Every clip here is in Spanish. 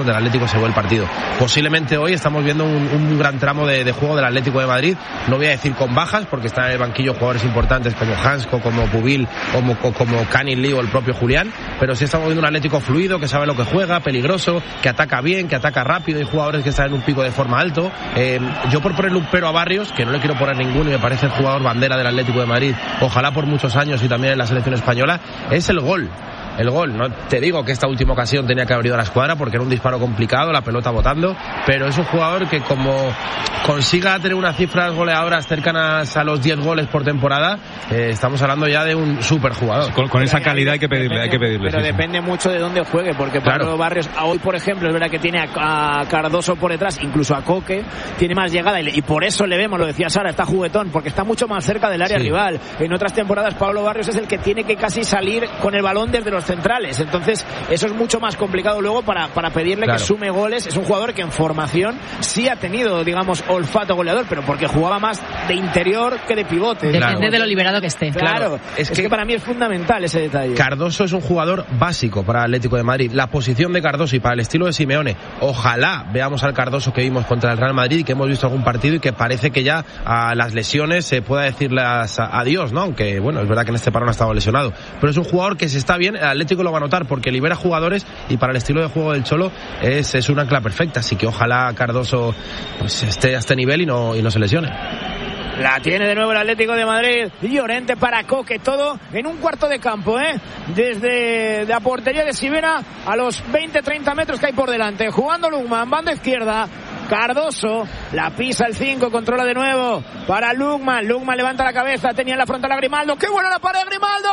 del Atlético se ve el partido. Posiblemente hoy estamos viendo un gran tramo de juego del Atlético de Madrid, no voy a decir con bajas porque están en el banquillo jugadores importantes como Hansko, como Pubil, como Canis Lee o el propio Julián, pero sí estamos viendo un Atlético fluido, que sabe lo que juega, peligroso, que ataca bien, que ataca rápido, y jugadores que están en un pico de forma alto. Yo por ponerle un pero a Barrios, que no le quiero poner ninguno y me parece el jugador bandera del Atlético de Madrid, ojalá por muchos años y también en la selección española, es el gol. El gol, no te digo que esta última ocasión tenía que haber ido a la escuadra porque era un disparo complicado, la pelota botando, pero es un jugador que como consiga tener unas cifras goleadoras cercanas a los 10 goles por temporada, estamos hablando ya de un superjugador. Con esa calidad hay que pedirle. Pero sí, depende mucho de dónde juegue, porque Pablo Barrios hoy, por ejemplo, es verdad que tiene a Cardoso por detrás, incluso a Coque, tiene más llegada y por eso le vemos, lo decía Sara, está juguetón, porque está mucho más cerca del área rival. En otras temporadas Pablo Barrios es el que tiene que casi salir con el balón desde los centrales, entonces eso es mucho más complicado luego para pedirle que sume goles. Es un jugador que en formación sí ha tenido, digamos, olfato goleador, pero porque jugaba más de interior que de pivote. Depende de lo liberado que esté. Claro, es que para mí es fundamental ese detalle. Cardoso es un jugador básico para el Atlético de Madrid. La posición de Cardoso y para el estilo de Simeone, ojalá veamos al Cardoso que vimos contra el Real Madrid y que hemos visto algún partido y que parece que ya a las lesiones se pueda decirles adiós, ¿no? Aunque, bueno, es verdad que en este parón ha estado lesionado. Pero es un jugador que si está bien, el Atlético lo va a notar porque libera jugadores y para el estilo de juego del Cholo es un ancla perfecta. Así que ojalá Cardoso pues esté a este nivel y no se lesione. La tiene de nuevo el Atlético de Madrid. Llorente para Coque, todo en un cuarto de campo, desde la portería de Sivera a los 20-30 metros que hay por delante. Jugando Lukman, banda izquierda. Cardoso, la pisa el 5, controla de nuevo para Lukman. Lukman levanta la cabeza, tenía en la frontal a Grimaldo. ¡Qué buena la pared de Grimaldo!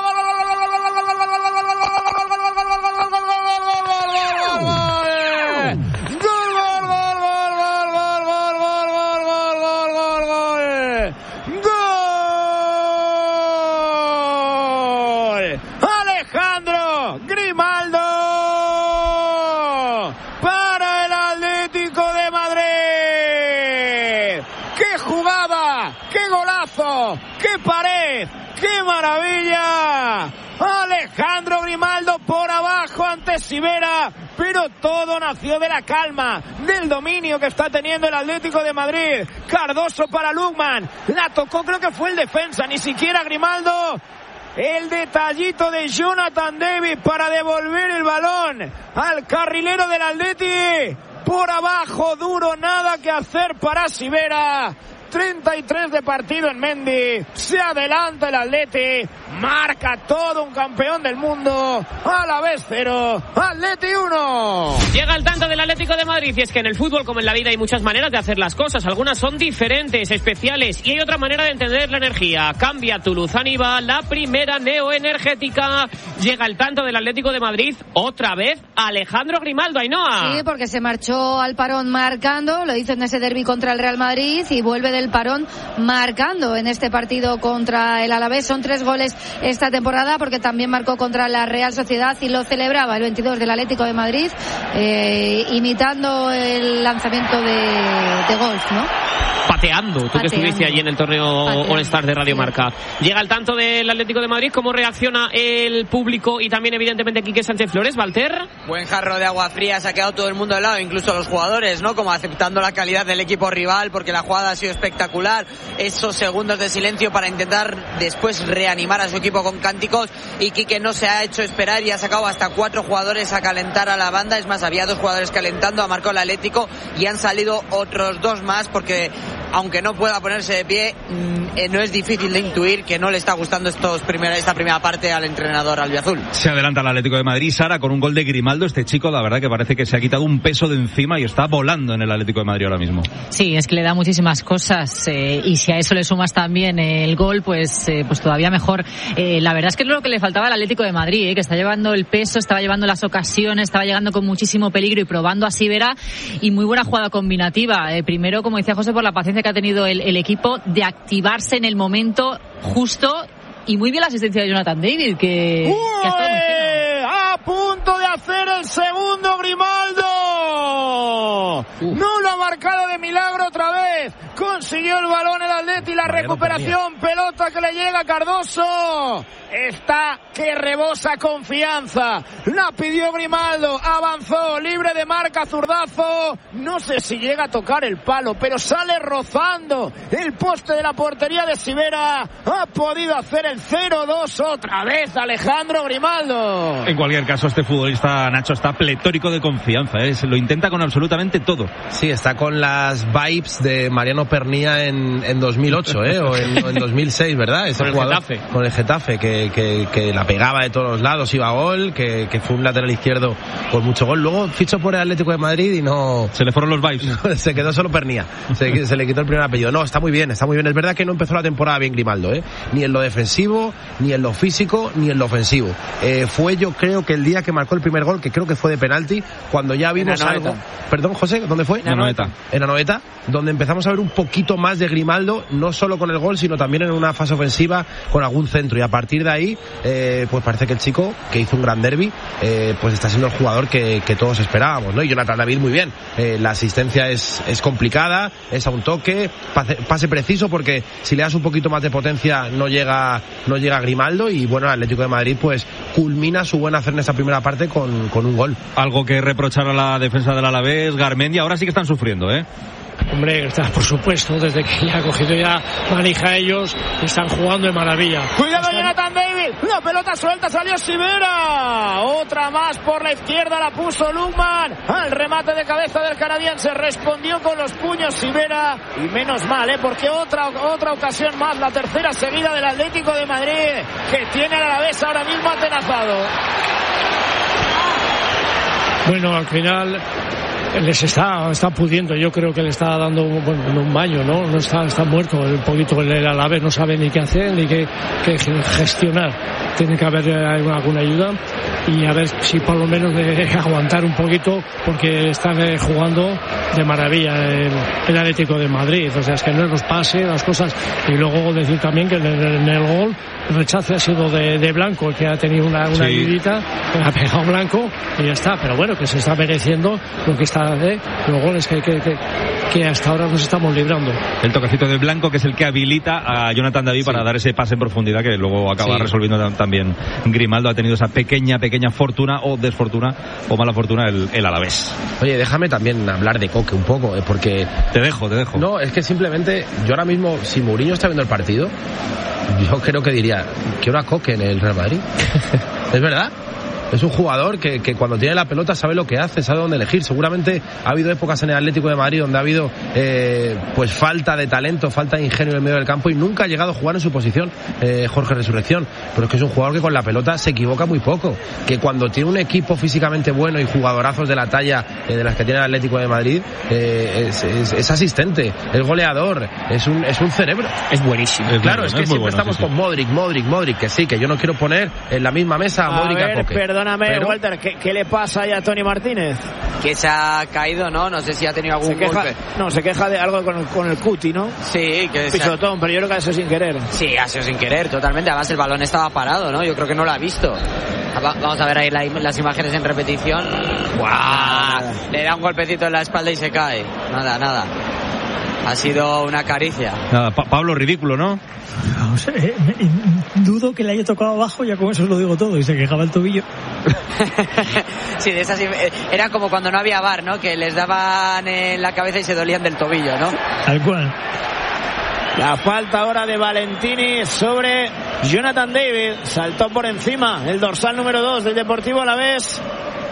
Alejandro Grimaldo para el Atlético de Madrid. ¡Qué jugada! ¡Qué golazo! ¡Qué pared! ¡Qué maravilla! Alejandro Grimaldo por abajo ante Sivera, pero todo nació de la calma, del dominio que está teniendo el Atlético de Madrid. Cardoso para Lukman, la tocó, creo que fue el defensa, ni siquiera Grimaldo. El detallito de Jonathan David para devolver el balón al carrilero del Atleti. Por abajo, duro, nada que hacer para Sivera. 33 de partido en Mendy, se adelanta el Atleti, marca todo un campeón del mundo, a la vez 0, Atleti 1. Llega el tanto del Atlético de Madrid y es que en el fútbol como en la vida hay muchas maneras de hacer las cosas, algunas son diferentes, especiales y hay otra manera de entender la energía. Cambia tu luz Aniva, la primera neoenergética. Llega el tanto del Atlético de Madrid, otra vez Alejandro Grimaldo, Ainhoa. Sí, porque se marchó al parón marcando, lo hizo en ese derbi contra el Real Madrid y vuelve del parón marcando en este partido contra el Alavés. Son 3 goles esta temporada porque también marcó contra la Real Sociedad y lo celebraba el 22 del Atlético de Madrid, imitando el lanzamiento de golf, ¿no? Pateando, tú que estuviste allí en el torneo All Stars de Radio Marca. Llega el tanto del Atlético de Madrid, ¿cómo reacciona el público y también evidentemente Quique Sánchez Flores, Walter? Buen jarro de agua fría, se ha quedado todo el mundo al lado, incluso los jugadores, ¿no? Como aceptando la calidad del equipo rival porque la jugada ha sido espectacular. Esos segundos de silencio para intentar después reanimar a su equipo con cánticos y Quique no se ha hecho esperar y ha sacado hasta 4 jugadores a calentar a la banda. Es más, había 2 jugadores calentando, ha marcado el Atlético y han salido otros 2 más porque aunque no pueda ponerse de pie, no es difícil de intuir que no le está gustando esta primera parte al entrenador albiazul. Se adelanta el Atlético de Madrid, Sara, con un gol de Grimaldo. Este chico, la verdad que parece que se ha quitado un peso de encima y está volando en el Atlético de Madrid ahora mismo. Sí, es que le da muchísimas cosas y si a eso le sumas también el gol, pues todavía mejor. La verdad es que es lo que le faltaba al Atlético de Madrid, que está llevando el peso, estaba llevando las ocasiones, estaba llegando con muchísimo peligro y probando a Sivera, y muy buena jugada combinativa. Primero, como decía José, por la paciencia que ha tenido el equipo de activarse en el momento justo, y muy bien la asistencia de Jonathan David, que ha estado a punto de hacer el segundo Grimaldo. No lo ha marcado de milagro otra vez. Consiguió el balón el Atleti, la recuperación, pelota que le llega a Cardoso. Está que rebosa confianza. La pidió Grimaldo, avanzó, libre de marca, zurdazo. No sé si llega a tocar el palo, pero sale rozando el poste de la portería de Sivera. Ha podido hacer el 0-2 otra vez Alejandro Grimaldo. En cualquier caso, este futbolista, Nacho, está pletórico de confianza, ¿eh? Se lo intenta con absolutamente todo. Sí, está con las vibes de Mariano Pernía en 2008, o en 2006, ¿verdad? Ese jugador con el Getafe, que la pegaba de todos los lados, iba a gol, que fue un lateral izquierdo con mucho gol. Luego fichó por el Atlético de Madrid y no... Se le fueron los vibes. Se quedó solo Pernía. Se le quitó el primer apellido. No, está muy bien. Es verdad que no empezó la temporada bien Grimaldo, ni en lo defensivo, ni en lo físico, ni en lo ofensivo. Fue, yo creo, que el día que marcó el primer gol, que creo que fue de penalti, cuando ya vimos algo... Perdón, José, ¿dónde fue? En Anoeta. En Anoeta, donde empezamos a ver un poquito más de Grimaldo, no solo con el gol, sino también en una fase ofensiva con algún centro. Y a partir de ahí, pues parece que el chico, que hizo un gran derbi, pues está siendo el jugador que todos esperábamos, ¿no? Y Jonathan David muy bien. La asistencia es complicada, es a un toque, pase preciso, porque si le das un poquito más de potencia no llega Grimaldo. Y bueno, el Atlético de Madrid pues culmina su buen hacer en esa primera parte con un gol. Algo que reprochar a la defensa del Alavés, Garmendia, ahora sí que están sufriendo, Hombre, está, por supuesto, desde que ya ha cogido ya manija ellos, están jugando de maravilla. Cuidado, Jonathan David, la pelota suelta, salió Sivera, otra más por la izquierda, la puso Lukman, al remate de cabeza del canadiense, respondió con los puños Sivera, y menos mal, porque otra ocasión más, la tercera seguida del Atlético de Madrid, que tiene al Alavés ahora mismo atenazado. Bueno, al final les está pudiendo, yo creo que le está dando un baño, ¿no? Está muerto un poquito el Alavés, no sabe ni qué hacer ni qué gestionar. Tiene que haber alguna ayuda y a ver si por lo menos de aguantar un poquito, porque están jugando de maravilla el Atlético de Madrid. O sea, es que no los pase las cosas. Y luego decir también que en el gol el rechace ha sido de Blanco, que ha tenido una ayudita, ha pegado Blanco y ya está. Pero bueno, que se está mereciendo lo que está los goles que hasta ahora nos estamos librando. El toquecito de Blanco, que es el que habilita a Jonathan David para dar ese pase en profundidad, que luego acaba resolviendo también Grimaldo. Ha tenido esa pequeña fortuna o desfortuna o mala fortuna el Alavés. Oye, déjame también hablar de Coque un poco, porque... Te dejo. No, es que simplemente yo ahora mismo, si Mourinho está viendo el partido, yo creo que diría, quiero a Coque en el Real Madrid. ¿Es verdad? Es un jugador que cuando tiene la pelota sabe lo que hace, sabe dónde elegir. Seguramente ha habido épocas en el Atlético de Madrid donde ha habido pues falta de talento, falta de ingenio en el medio del campo, y nunca ha llegado a jugar en su posición Jorge Resurrección. Pero es que es un jugador que con la pelota se equivoca muy poco, que cuando tiene un equipo físicamente bueno y jugadorazos de la talla de las que tiene el Atlético de Madrid, es asistente, es goleador, es un cerebro. Es buenísimo. Claro, es que siempre estamos con Modric, que sí, que yo no quiero poner en la misma mesa a Modric a Coque. Perdóname, Walter, ¿qué le pasa ahí a Tony Martínez? Que se ha caído, ¿no? No sé si ha tenido algún golpe. No, se queja de algo con el cuti, ¿no? Sí, que pisotón, pero yo creo que ha sido sin querer. Sí, ha sido sin querer, totalmente. Además, el balón estaba parado, ¿no? Yo creo que no lo ha visto. Vamos a ver ahí las imágenes en repetición. ¡Guau! Le da un golpecito en la espalda y se cae. Nada. Ha sido una caricia. Nada, Pablo, ridículo, ¿no? No sé, dudo que le haya tocado abajo, ya con eso lo digo todo, y se quejaba el tobillo. Sí, de esas, era como cuando no había VAR, ¿no? Que les daban en la cabeza y se dolían del tobillo, ¿no? Tal cual. La falta ahora de Valentini sobre Jonathan David. Saltó por encima el dorsal número 2 del Deportivo Alavés.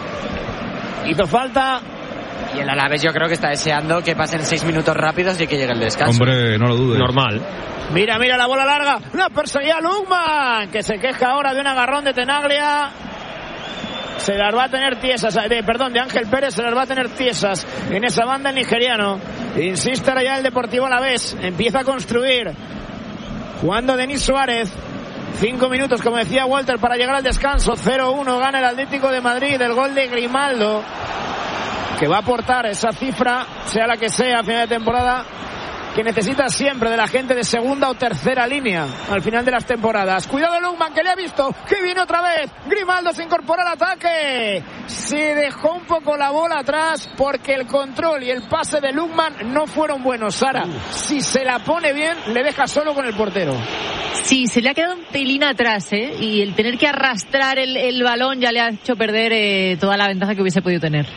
Hizo falta. Y el Alavés yo creo que está deseando que pasen 6 minutos rápidos y que llegue el descanso. Hombre, no lo dudes. Normal. Mira la bola larga. La perseguía Lukman, que se queja ahora de un agarrón de Tenaglia. Se las va a tener tiesas, de Ángel Pérez, se las va a tener tiesas en esa banda el nigeriano. Insiste ahora ya el Deportivo Alavés. Empieza a construir. Jugando Denis Suárez. 5 minutos, como decía Walter, para llegar al descanso. 0-1 gana el Atlético de Madrid. El gol de Grimaldo, que va a aportar esa cifra, sea la que sea, a final de temporada, que necesita siempre de la gente de segunda o tercera línea al final de las temporadas. Cuidado Lukman, que le ha visto, que viene otra vez. Grimaldo se incorpora al ataque. Se dejó un poco la bola atrás porque el control y el pase de Lukman no fueron buenos. Sara, si se la pone bien, le deja solo con el portero. Sí, se le ha quedado un pelín atrás, y el tener que arrastrar el balón ya le ha hecho perder toda la ventaja que hubiese podido tener.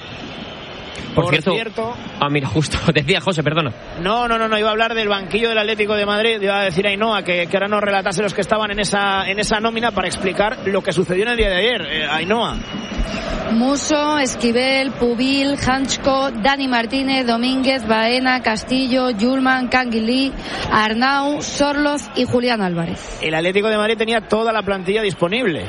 Por cierto... mira, justo, decía José, perdona. No, iba a hablar del banquillo del Atlético de Madrid, iba a decir a Ainhoa que ahora nos relatase los que estaban en esa nómina para explicar lo que sucedió en el día de ayer. Ainhoa. Musso, Esquivel, Pubil, Hanchko, Dani Martínez, Domínguez, Baena, Castillo, Yulman, Canguilí, Arnau, Sorloz y Julián Álvarez. El Atlético de Madrid tenía toda la plantilla disponible.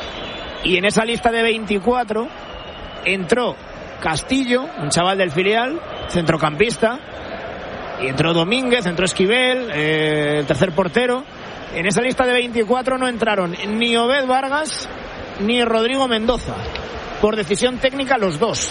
Y en esa lista de 24 entró Castillo, un chaval del filial, centrocampista, y entró Domínguez, entró Esquivel, el tercer portero. En esa lista de 24 no entraron ni Obed Vargas ni Rodrigo Mendoza, por decisión técnica los dos.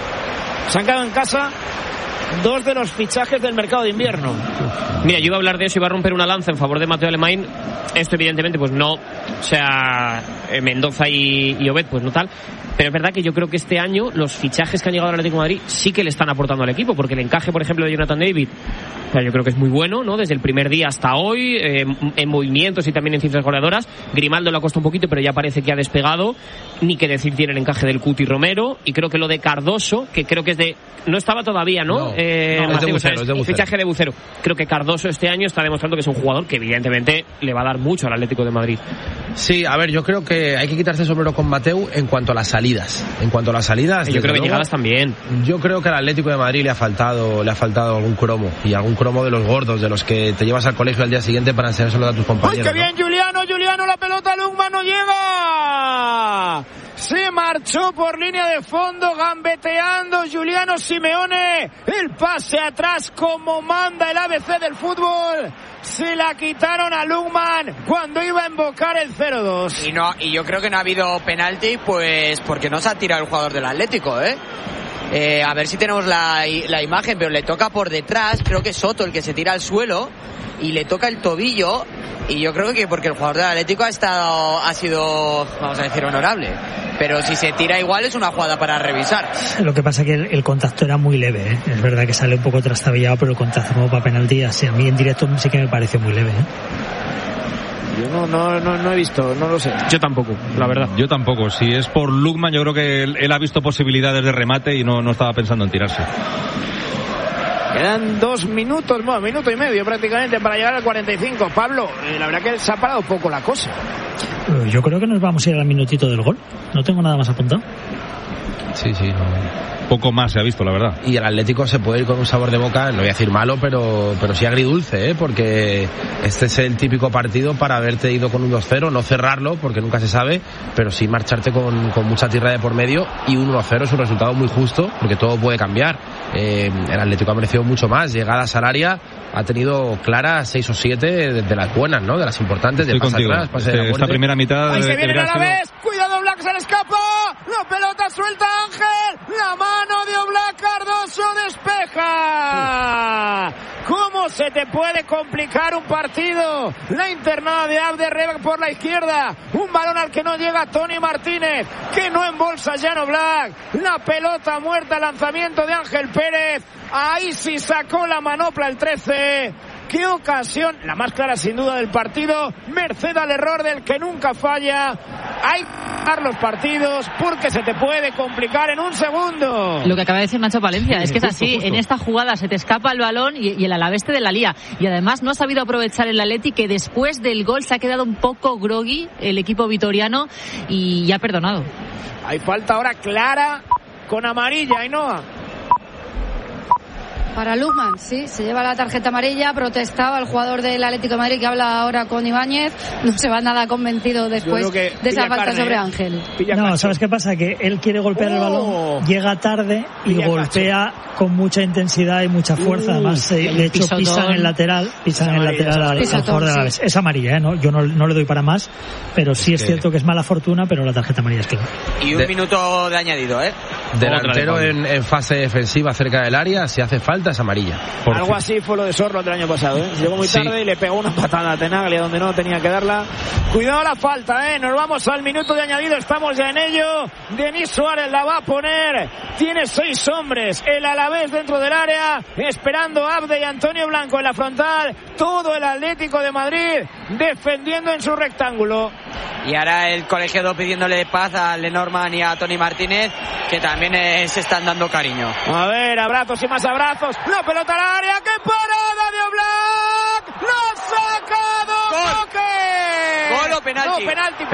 Se han quedado en casa dos de los fichajes del mercado de invierno. Mira, yo iba a hablar de eso, iba a romper una lanza en favor de Mateo Alemán. Esto evidentemente pues no, o sea, Mendoza y Obed pues no tal, pero es verdad que yo creo que este año los fichajes que han llegado al Atlético de Madrid sí que le están aportando al equipo, porque el encaje, por ejemplo, de Jonathan David, o sea, yo creo que es muy bueno, ¿no? Desde el primer día hasta hoy, en movimientos y también en cifras goleadoras. Grimaldo le ha costado un poquito, pero ya parece que ha despegado. Ni que decir tiene el encaje del Cuti Romero, y creo que lo de Cardoso, que creo que es de... No estaba todavía, ¿no? Es de Bucero, es de Bucero. Fichaje de Bucero. Creo que Cardoso este año está demostrando que es un jugador que evidentemente le va a dar mucho al Atlético de Madrid. Sí, a ver, yo creo que hay que quitarse el sombrero con Mateu en cuanto a las salidas. Yo creo que llegadas también. Yo creo que al Atlético de Madrid le ha faltado algún cromo, y algún cromo de los gordos, de los que te llevas al colegio al día siguiente para enseñárselo a tus compañeros. ¡Ay, qué bien, ¿no? Juliano, la pelota, Lukman no llega. Se marchó por línea de fondo, gambeteando Giuliano Simeone. El pase atrás como manda el ABC del fútbol. Se la quitaron a Lukman cuando iba a invocar el 0-2. Y yo creo que no ha habido penalti, pues porque no se ha tirado el jugador del Atlético, a ver si tenemos la imagen, pero le toca por detrás, creo que es Soto el que se tira al suelo y le toca el tobillo, y yo creo que porque el jugador del Atlético ha sido, vamos a decir, honorable, pero si se tira igual es una jugada para revisar. Lo que pasa es que el contacto era muy leve, Es verdad que sale un poco trastabillado, pero el contacto como para penalti, así a mí en directo sí que me pareció muy leve, Yo no he visto, no lo sé. Yo tampoco, la verdad. Yo tampoco. Si es por Lukman, yo creo que él ha visto posibilidades de remate y no estaba pensando en tirarse. Quedan 2 minutos, minuto y medio prácticamente para llegar al 45. Pablo, la verdad que se ha parado poco la cosa. Yo creo que nos vamos a ir al minutito del gol. No tengo nada más apuntado. Sí. Poco más se ha visto, la verdad. Y el Atlético se puede ir con un sabor de boca, no voy a decir malo, pero sí agridulce, porque este es el típico partido para haberte ido con un 2-0, no cerrarlo, porque nunca se sabe, pero sí marcharte con mucha tierra de por medio, y un 1-0 es un resultado muy justo, porque todo puede cambiar. El Atlético ha merecido mucho más, llegadas al área, ha tenido claras 6 o 7 de las buenas, ¿no? De las importantes, de pase atrás, pase de la muerte. Esta primera mitad... Ahí se viene a la vez, cuidado Black, se le escapa, la pelota suelta Ángel, la mano de Oblak, Cardoso despeja. ¿Cómo se te puede complicar un partido? La internada de Abderrebe por la izquierda, un balón al que no llega Tony Martínez, que no embolsa Jan Oblak, la pelota muerta, lanzamiento de Ángel Pérez, ahí sí sacó la manopla el 13. Qué ocasión, la más clara sin duda del partido, merced al error del que nunca falla. Hay que ganar los partidos porque se te puede complicar en un segundo. Lo que acaba de decir Nacho Palencia, es que es así, justo. En esta jugada se te escapa el balón y el Alavés te de la lía. Y además no ha sabido aprovechar el Atleti, que después del gol se ha quedado un poco groggy el equipo vitoriano y ya ha perdonado. Hay falta ahora clara con amarilla, Ainhoa. Para Lukman, sí, se lleva la tarjeta amarilla, protestaba el jugador del Atlético de Madrid, que habla ahora con Ibáñez, no se va nada convencido después de esa falta sobre Ángel. No, ¿sabes qué pasa? Que él quiere golpear el balón, llega tarde y golpea con mucha intensidad y mucha fuerza, además de hecho pisan el lateral al jugador de Alavés. Es amarilla, ¿no? Yo no le doy para más, pero sí es cierto que es mala fortuna, pero la tarjeta amarilla es clara. Y un minuto de añadido, Delantero en fase defensiva cerca del área, si hace falta, multa es amarilla. Algo así fue lo de Sorloth del año pasado, ¿eh? Llegó muy tarde y le pegó una patada a Tenaglia donde no tenía que darla. Cuidado la falta, ¿eh? Nos vamos al minuto de añadido, estamos ya en ello. Denis Suárez la va a poner. Tiene 6 hombres. El Alavés dentro del área, esperando a Abde y Antonio Blanco en la frontal. Todo el Atlético de Madrid defendiendo en su rectángulo. Y ahora el colegiado pidiéndole paz a Lenormand y a Tony Martínez, que también se están dando cariño. A ver, abrazos y más abrazos. La pelota al área. ¡Qué parada de Oblak! ¡Lo ha sacado! ¡Coque! ¿Gol o penalti? No,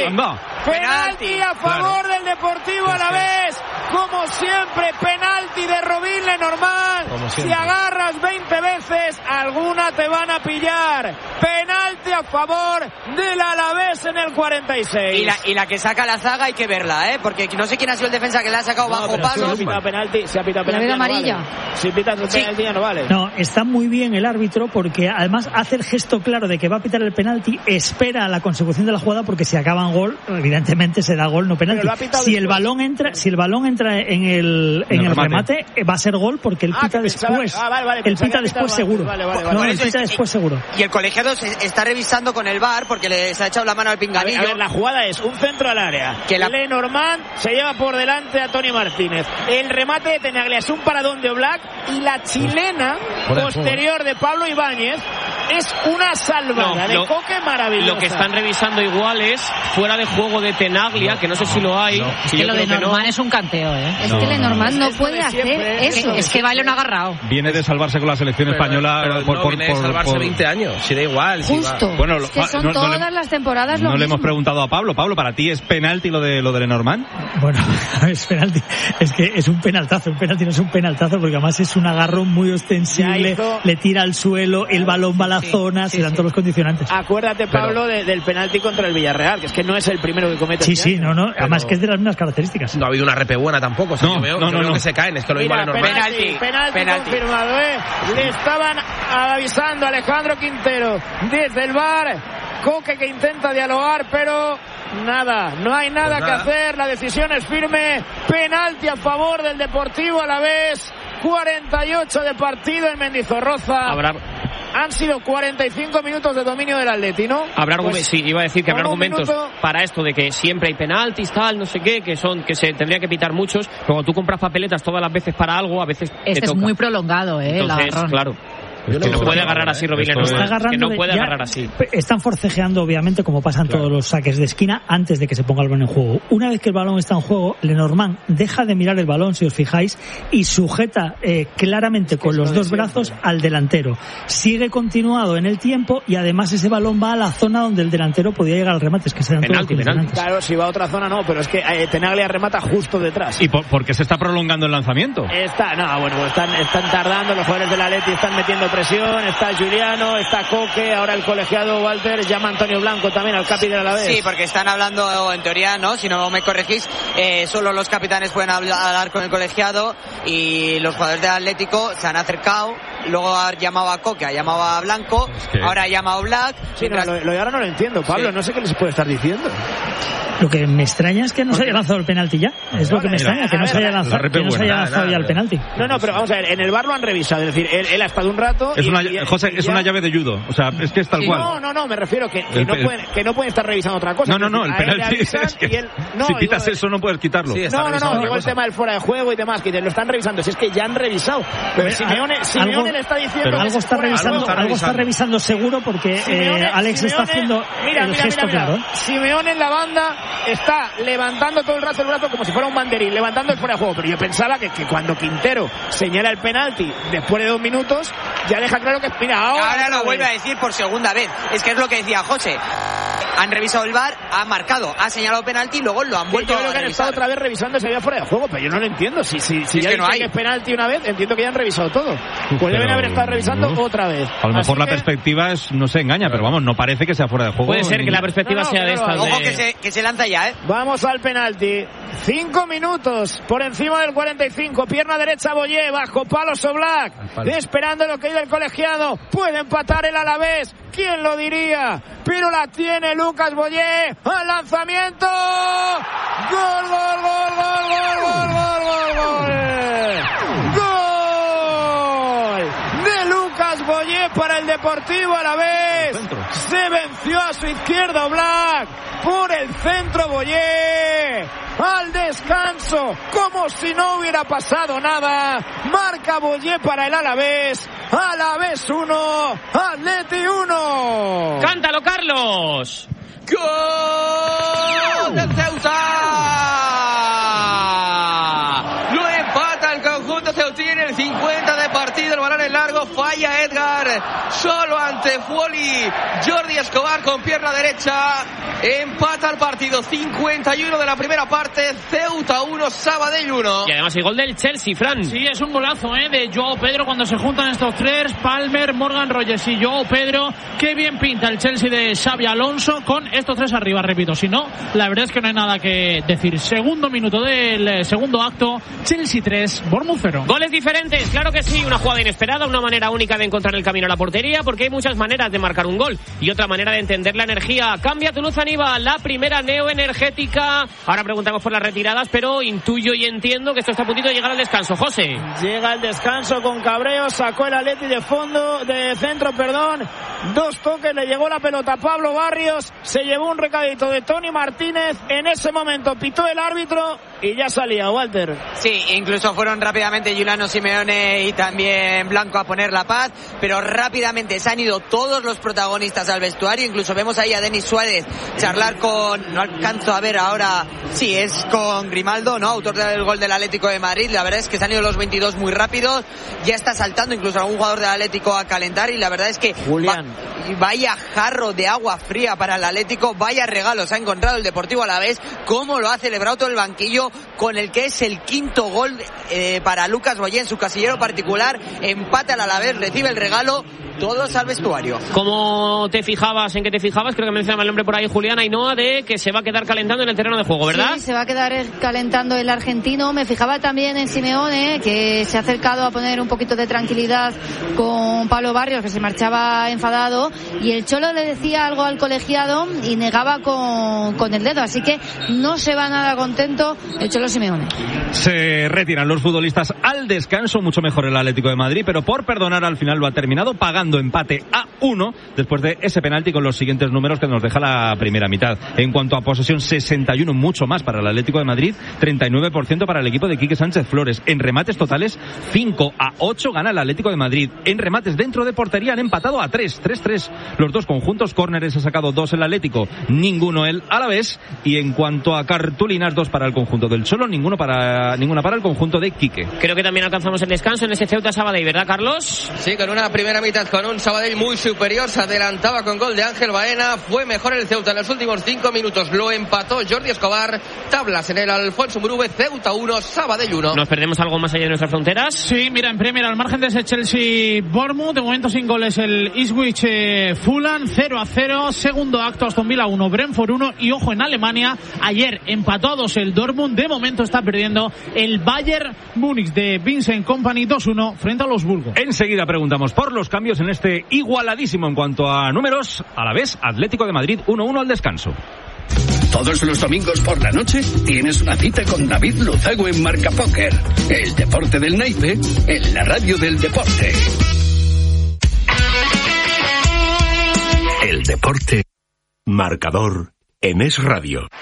penalti a favor del Deportivo Alavés. Como siempre, penalti de Robin Lenormand. Si agarras 20 veces, alguna te van a pillar. Penalti a favor del Alavés en el 46. Y la que saca la zaga hay que verla, ¿eh? Porque no sé quién ha sido el defensa que le ha sacado bajo palos. Se ha pitado penalti. La veo amarilla. Vale. Si pitas el penalti ya no vale. No, está muy bien el árbitro porque además hace el gesto claro de que va a pitar el penalti, espera a la consecución de la jugada porque si acaban gol, evidentemente se da gol, no penalti. Si el balón entra en el remate, va a ser gol porque él pita después. Él pita después seguro. Él pita después seguro. Y el colegiado se está revisando con el VAR porque les ha echado la mano al pinganillo. A ver, la jugada es un centro al área. Lenormand se lleva por delante a Tony Martínez. El remate de Tenaglia es un paradón de Oblak y la chilena posterior de Pablo Ibáñez es una salvada de Coque maravillosa. Lo que están revisando igual es fuera de juego de Tenaglia, que no sé si lo hay. Es que lo de Lenormand es un canteo, ¿eh? Es que Lenormand no puede hacer eso. Es que Baile no ha agarrado. Viene de salvarse con la selección española. Viene de salvarse 20 años. Si da igual. Justo. Bueno, es que son todas las temporadas lo mismo. No le hemos preguntado a Pablo. Pablo, ¿para ti es penalti lo de Lenormand? Bueno, es penalti. Es que es un penaltazo. Un penalti no es un penaltazo porque además es un agarrón muy ostensible. Le tira al suelo, el balón va a la zona, se dan todos los condicionantes. Acuérdate, Pablo, del penalti contra el Villarreal, que es que no es el primero que comete. Sí, no. Además que es de las mismas características. No ha habido una repe buena tampoco. O sea, yo veo que se caen. Es que lo mismo Lenormand. Penalti confirmado, ¿eh? Le estaban avisando a Alejandro Quintero desde el VAR. Coque que intenta dialogar, pero nada, no hay nada que hacer. La decisión es firme. Penalti a favor del Deportivo Alavés. 48 de partido en Mendizorroza. Han sido 45 minutos de dominio del Atleti, ¿no? Sí, iba a decir que habrá argumentos para esto de que siempre hay penaltis, tal, no sé qué, que se tendría que pitar muchos. Pero cuando tú compras papeletas todas las veces para algo, a veces este es muy prolongado, Entonces, claro. Que no puede agarrar así Robin Lenormand. Que no puede agarrar así. Están forcejeando, obviamente, como pasan todos los saques de esquina, antes de que se ponga el balón en juego. Una vez que el balón está en juego, Lenormand deja de mirar el balón, si os fijáis, y sujeta claramente con los dos brazos al delantero. Sigue continuado en el tiempo y además ese balón va a la zona donde el delantero podía llegar al remate. Es que serán todos penalti. Claro, si va a otra zona no, pero es que Tenaglia remata justo detrás. ¿Y por qué se está prolongando el lanzamiento? Están tardando, los jugadores del Atleti están metiendo presión, está Juliano, está Coque, ahora el colegiado Walter llama a Antonio Blanco también al capitán de la vez. Sí, porque están hablando en teoría, ¿no? Si no me corregís, solo los capitanes pueden hablar con el colegiado y los jugadores del Atlético se han acercado, luego ha llamado a Coque, ha llamado a Blanco, ahora ha llamado a Black. Sí, lo de ahora no lo entiendo, Pablo, no sé qué les puede estar diciendo. Lo que me extraña es que no se haya lanzado el penalti ya. Es lo que me extraña, que no se haya lanzado ya el penalti. No, pero vamos a ver, en el VAR lo han revisado, es decir, él ha estado un rato. José, es una llave de judo, o sea, es que es tal cual. No, me refiero que no pueden estar revisando otra cosa. No, el penalti es que si quitas eso no puedes quitarlo. No, digo el tema del fuera de juego y demás, que lo están revisando, si es que ya han revisado. Pero Simeone le está diciendo. Pero algo está revisando seguro porque Alex está haciendo el gesto claro. Simeone en la banda está levantando todo el rato el brazo como si fuera un banderín, levantando el fuera de juego, pero yo pensaba que cuando Quintero señala el penalti después de 2 minutos, ya deja claro que ahora lo vuelve a decir por segunda vez. Es que es lo que decía José. Han revisado el VAR, ha marcado, ha señalado penalti y luego lo han vuelto a revisar. Yo creo que han estado otra vez revisando si había fuera de juego, pero yo no lo entiendo. Si ya que no hay. Que es penalti una vez, entiendo que ya han revisado todo. Pues deben haber estado revisando otra vez. A lo mejor la perspectiva no se engaña, pero vamos, no parece que sea fuera de juego. Puede ser que la perspectiva sea de esta. Ojo que se lanza ya, Vamos al penalti. 5 minutos por encima del 45. Pierna derecha Boyé, bajo palos Oblak. Esperando lo que hay del colegiado. Puede empatar el Alavés. ¿Quién lo diría? Pero la tiene Lucas Boyé. Al lanzamiento. Gol, gol, gol, gol, gol, gol, gol, gol, gol. Gol. Boyé para el Deportivo Alavés. Se venció a su izquierda Black. Por el centro Boyé. Al descanso, como si no hubiera pasado nada. Marca Boyé para el Alavés. Alavés 1, Atleti 1. ¡Cántalo, Carlos! ¡Gol del Ceuta! Lo empata el conjunto ceutín en el 50 de partido. El balón en largo, falla Edgar. Solo ante Fuoli. Jordi Escobar con pierna derecha. Empata el partido. 51 de la primera parte. Ceuta 1, Sabadell 1. Y además el gol del Chelsea, Fran. Sí, es un golazo de Joao Pedro cuando se juntan estos tres. Palmer, Morgan Rogers y Joao Pedro. Qué bien pinta el Chelsea de Xabi Alonso con estos tres arriba, repito. Si no, la verdad es que no hay nada que decir. Segundo minuto del segundo acto. Chelsea 3, Bournemouth 0. Goles diferentes, claro que sí. Una jugada inesperada, una manera única de encontrar el camino a la portería, porque hay muchas maneras de marcar un gol y otra manera de entender la energía. Cambia Toulouse Aníbal, la primera neoenergética. Ahora preguntamos por las retiradas, pero intuyo y entiendo que esto está a puntito de llegar al descanso. José. Llega el descanso con Cabreo, sacó el Atleti de centro. Dos toques, le llegó la pelota a Pablo Barrios, se llevó un recadito de Tony Martínez. En ese momento pitó el árbitro y ya salía, Walter. Sí, incluso fueron rápidamente Giuliano Simeone y también Blanco a poner la paz, pero rápidamente se han ido todos los protagonistas al vestuario. Incluso vemos ahí a Denis Suárez charlar con, no alcanzo a ver ahora, sí, es con Grimaldo, ¿no? Autor del gol del Atlético de Madrid. La verdad es que se han ido los 22 muy rápidos, ya está saltando incluso algún jugador del Atlético a calentar, y la verdad es que Julián, vaya jarro de agua fría para el Atlético, vaya regalos ha encontrado el Deportivo Alavés, cómo lo ha celebrado todo el banquillo, con el que es el quinto gol para Lucas Boyé en su casillero particular. Empata al Alavés, recibe el regalo, todos al vestuario. ¿Cómo te fijabas? ¿En qué te fijabas? Creo que mencionaba el nombre por ahí, Julián Ainhoa, de que se va a quedar calentando en el terreno de juego, ¿verdad? Sí, se va a quedar calentando el argentino. Me fijaba también en Simeone, que se ha acercado a poner un poquito de tranquilidad con Pablo Barrios, que se marchaba enfadado, y el Cholo le decía algo al colegiado y negaba con el dedo, así que no se va nada contento el Cholo Simeone. Se retiran los futbolistas al descanso, mucho mejor el Atlético de Madrid, pero por perdonar al final lo ha terminado pagando empate a 1 después de ese penalti, con los siguientes números que nos deja la primera mitad. En cuanto a posesión, 61, mucho más para el Atlético de Madrid, 39% para el equipo de Quique Sánchez Flores. En remates totales, 5-8 gana el Atlético de Madrid. En remates dentro de portería han empatado a 3-3 los dos conjuntos. Córneres ha sacado 2 el Atlético, ninguno el Alavés. Y en cuanto a cartulinas, 2 para el conjunto del Cholo, ninguna para el conjunto de Quique. Creo que también alcanzamos el descanso en ese Ceuta Sabadell, ¿verdad, Carlos? Sí, con una primera mitad con un Sabadell muy superior, se adelantaba con gol de Ángel Baena. Fue mejor el Ceuta en los últimos 5 minutos, lo empató Jordi Escobar. Tablas en el Alfonso Murube. Ceuta 1, Sabadell 1. ¿Nos perdemos algo más allá de nuestras fronteras? Sí, mira, en Premier, al margen de ese Chelsea-Bournemouth, de momento sin goles el Ipswich-Fulham, 0-0. Segundo acto, Aston Villa 1, Brentford 1. Y ojo, en Alemania, ayer empató a 2 el Dortmund. De momento está perdiendo el Bayern Múnich de Vincent Kompany 2-1 frente a los Wolfsburgo. Enseguida preguntamos por los cambios en este igualadísimo en cuanto a números. A la vez, Atlético de Madrid 1-1 al descanso. Todos los domingos por la noche tienes una cita con David Luzago en Marca Póker. El deporte del naipe en la radio del deporte. El deporte. Marcador en Es Radio. 40-30.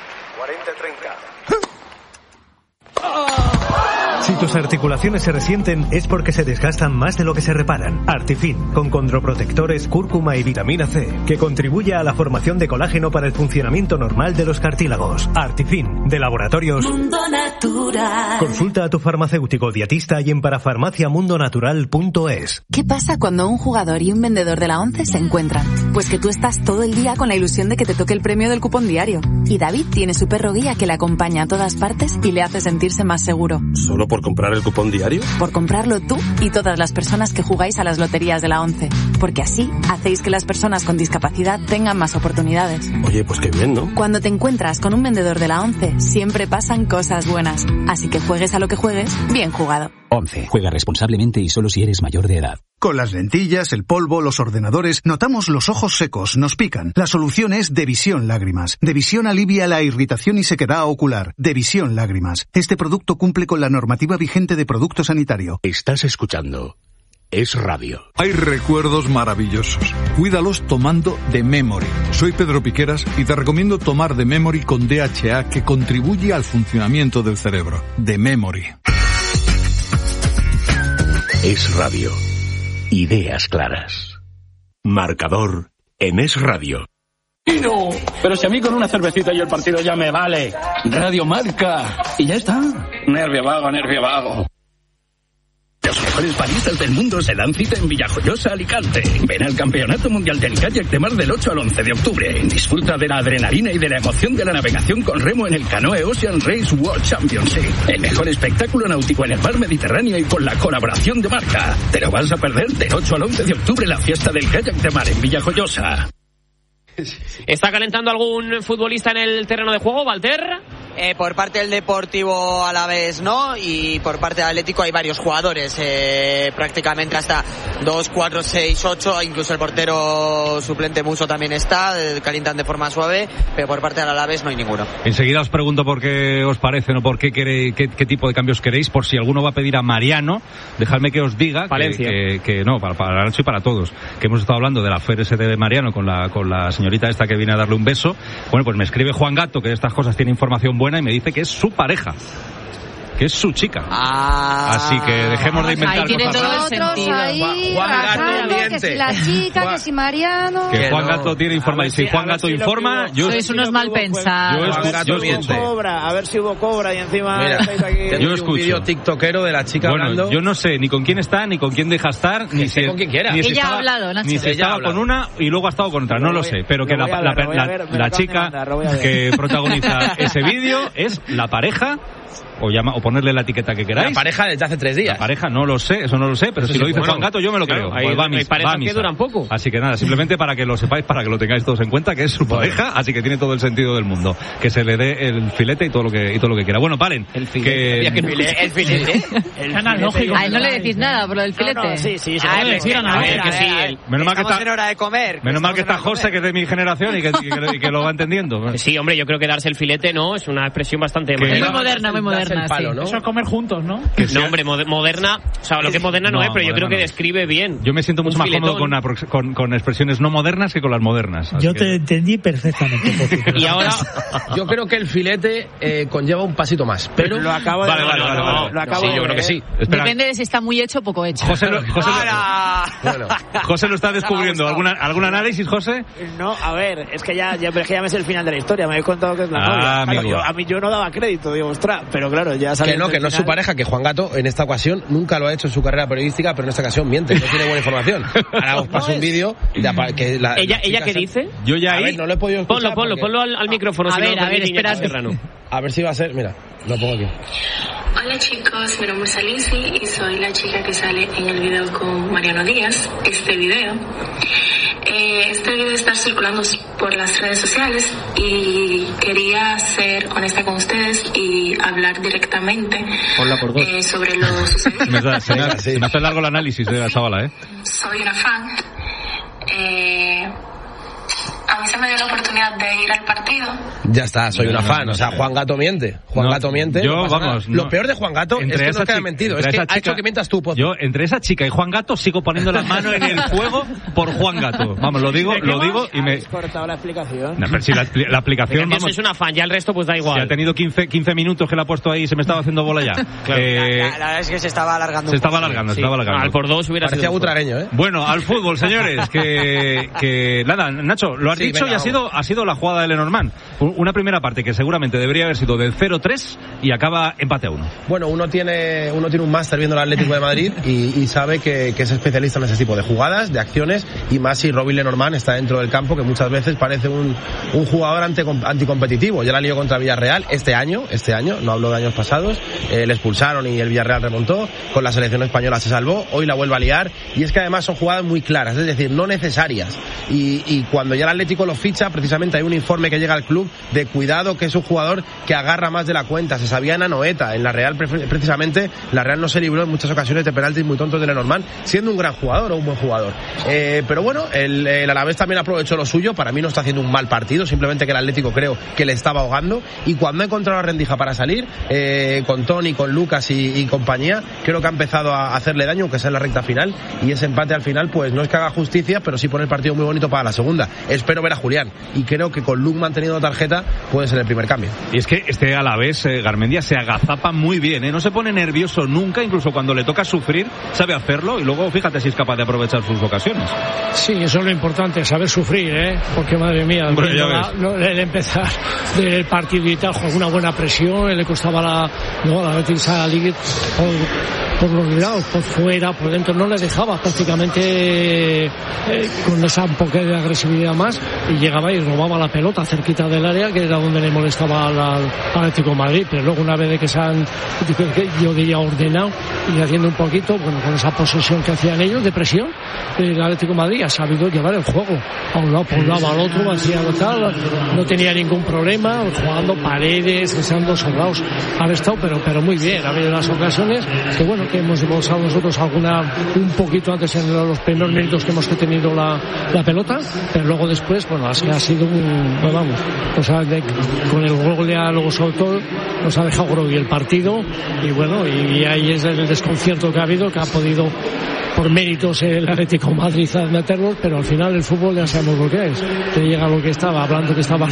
Si tus articulaciones se resienten es porque se desgastan más de lo que se reparan. Artifin, con condroprotectores, cúrcuma y vitamina C, que contribuye a la formación de colágeno para el funcionamiento normal de los cartílagos. Artifin, de Laboratorios Mundo Natural. Consulta a tu farmacéutico dietista y en parafarmaciamundonatural.es. ¿Qué pasa cuando un jugador y un vendedor de la ONCE se encuentran? Pues que tú estás todo el día con la ilusión de que te toque el premio del cupón diario. Y David tiene su perro guía que le acompaña a todas partes y le hace sentirse más seguro. ¿Solo por comprar el cupón diario? Por comprarlo tú y todas las personas que jugáis a las loterías de la ONCE. Porque así hacéis que las personas con discapacidad tengan más oportunidades. Oye, pues qué bien, ¿no? Cuando te encuentras con un vendedor de la ONCE, siempre pasan cosas buenas. Así que juegues a lo que juegues, bien jugado. ONCE. Juega responsablemente y solo si eres mayor de edad. Con las lentillas, el polvo, los ordenadores, notamos los ojos secos, nos pican. La solución es Devisión Lágrimas. Devisión alivia la irritación y sequedad ocular. Devisión Lágrimas. Este producto cumple con la normativa vigente de producto sanitario. Estás escuchando Es Radio. Hay recuerdos maravillosos. Cuídalos tomando The Memory. Soy Pedro Piqueras y te recomiendo tomar The Memory con DHA, que contribuye al funcionamiento del cerebro. The Memory. Es Radio. Ideas claras. Marcador en Es Radio. Y no, pero si a mí con una cervecita y el partido ya me vale. Radio Marca. Y ya está. Nervio vago, nervio vago. Los mejores baristas del mundo se dan cita en Villajoyosa, Alicante. Ven al Campeonato Mundial del Kayak de Mar del 8 al 11 de octubre. Disfruta de la adrenalina y de la emoción de la navegación con remo en el Canoe Ocean Race World Championship. El mejor espectáculo náutico en el mar Mediterráneo y con la colaboración de Marca. Te lo vas a perder del 8 al 11 de octubre la fiesta del kayak de mar en Villajoyosa. ¿Está calentando algún futbolista en el terreno de juego, Walter? Por parte del Deportivo Alavés no, y por parte del Atlético hay varios jugadores, prácticamente hasta 2, 4, 6, 8, incluso el portero suplente Muso también está, calientan de forma suave, pero por parte del Alavés no hay ninguno. Enseguida os pregunto por qué os parece, no por qué tipo de cambios queréis, por si alguno va a pedir a Mariano. Dejadme que os diga que no, para Nacho y para todos, que hemos estado hablando de la FRS de Mariano con la señorita esta que viene a darle un beso. Bueno, pues me escribe Juan Gato, que de estas cosas tiene información buena, y me dice que es su pareja, que es su chica. Así que dejemos de inventar ahí cosas. todo el sentido. Ahí rasando, que si la chica, que si Mariano. Que Juan Gato tiene información. Si Juan Gato informa, yo... Sois unos mal pensados. A ver si hubo cobra y encima... Mira, tengo un vídeo tiktokero de la chica hablando. Yo no sé ni con quién está, ni con quién deja estar, ni si con quién quiera. Ella ha hablado, Nacho. Ni si estaba con una y luego ha estado con otra. No lo sé, pero que la chica que protagoniza ese vídeo es la pareja, o ponerle la etiqueta que queráis. La pareja desde hace 3 días. La pareja no lo sé, eso no lo sé, pero si lo dice Juan Gato yo me lo creo. Pues va a misa. Que duran poco. Así que nada, simplemente para que lo sepáis, para que lo tengáis todos en cuenta, que es su pareja, así que tiene todo el sentido del mundo. Que se le dé el filete y todo lo que quiera. Bueno, paren. El filete. El filete. A él no le decís nada por lo del filete. No, sí. Menos mal que está en hora de comer. Menos mal que está José, que es de mi generación y que lo va entendiendo. Sí, hombre, yo creo que darse el filete no es una expresión bastante muy moderna, el palo, ¿no? Eso es comer juntos, ¿no? No, hombre, moderna, o sea, lo que es moderna no es, pero yo creo que describe bien. Yo me siento mucho más cómodo con expresiones no modernas que con las modernas. Yo te entendí perfectamente. Y ahora, yo creo que el filete conlleva un pasito más, pero... Lo acabo de... Sí, yo creo que sí. Depende de si está muy hecho o poco hecho. José lo está descubriendo. ¿Algún análisis, José? No, a ver, es que ya me sé el final de la historia. Me habéis contado que es la novia. Claro, yo no daba crédito, digo, ostras, pero claro, ya sale... Que no es su pareja, que Juan Gato en esta ocasión nunca lo ha hecho en su carrera periodística, pero en esta ocasión miente, no tiene buena información. Ahora os paso un vídeo que ¿Ella qué dice? Yo ya ahí... A ver, no lo he podido escuchar. Ponlo al micrófono. A ver, espera. A ver si va a ser... Mira, lo pongo aquí. Hola chicos, mi nombre es Alicia y soy la chica que sale en el video con Mariano Díaz. Este video está circulando por las redes sociales y quería ser honesta con ustedes y hablar directamente sobre lo sucedido. Se me hace largo el análisis de la chavala, Soy una fan. A mí se me dio la oportunidad de ir al partido. Ya está, soy una fan. O sea, Juan Gato miente. Gato miente. Lo peor de Juan Gato es que no queda mentido. Es que ha hecho que mientas tú. Yo, entre esa chica y Juan Gato, sigo poniendo la mano en el fuego por Juan Gato. Vamos, lo digo y me... ¿Has cortado la explicación? No, pero si la aplicación... Vamos, es una fan, ya el resto pues da igual. Si ha tenido 15 minutos que la ha puesto ahí y se me estaba haciendo bola ya. Claro. La verdad es que se estaba alargando. Se estaba alargando. Al por 2 hubiera sido... Parecía butragueño, Bueno, al fútbol, señores. Que nada, Nacho, lo has dicho y ha sido la jugada de Lenormand. Una primera parte que seguramente debería haber sido del 0-3 y acaba empate a 1. Bueno, uno tiene un máster viendo el Atlético de Madrid y sabe que es especialista en ese tipo de jugadas, de acciones, y más si Robin Lenormand está dentro del campo, que muchas veces parece un jugador anticompetitivo. Ya la lió contra Villarreal este año, no hablo de años pasados, le expulsaron y el Villarreal remontó, con la selección española se salvó, hoy la vuelve a liar, y es que además son jugadas muy claras, es decir, no necesarias, y cuando ya el Atlético Atlético lo ficha, precisamente hay un informe que llega al club de cuidado, que es un jugador que agarra más de la cuenta. Se sabía en Anoeta, en la Real precisamente, la Real no se libró en muchas ocasiones de penaltis muy tontos de Lenormand, siendo un gran jugador o un buen jugador. Pero bueno, el Alavés también aprovechó lo suyo. Para mí no está haciendo un mal partido, simplemente que el Atlético creo que le estaba ahogando, y cuando ha encontrado la rendija para salir, con Toni, con Lucas y compañía, creo que ha empezado a hacerle daño, aunque sea en la recta final, y ese empate al final pues no es que haga justicia, pero sí pone el partido muy bonito para la segunda. Espero ver a Julián, y creo que con Luke manteniendo tarjeta puede ser el primer cambio. Y es que este Alavés, Garmendia, se agazapa muy bien, no se pone nervioso nunca, incluso cuando le toca sufrir sabe hacerlo, y luego fíjate si es capaz de aprovechar sus ocasiones. Sí, eso es lo importante, saber sufrir, porque madre mía, el empezar del partido y tal, con una buena presión, le costaba la Betis salir por los lados, por fuera, por dentro, no le dejaba prácticamente con esa un poco de agresividad más, y llegaba y robaba la pelota cerquita del área, que era donde le molestaba al Atlético de Madrid. Pero luego, una vez que se han, yo diría, ordenado y haciendo un poquito, bueno, con esa posesión que hacían ellos de presión, el Atlético de Madrid ha sabido llevar el juego a un lado, por un lado, al otro, hacía tal, no tenía ningún problema, jugando Paredes, que sean dos soldados, ha estado, pero muy bien. Ha habido las ocasiones que, bueno, que hemos usado nosotros un poquito antes en los primeros minutos que hemos tenido la pelota, pero luego después, bueno, ha sido con el gol luego sobre todo nos ha dejado grogui el partido, y bueno, y ahí es el desconcierto que ha habido, que ha podido por méritos el Atlético de Madrid a meterlos, pero al final el fútbol ya sabemos lo que es, que llega lo que estaba hablando, que estaba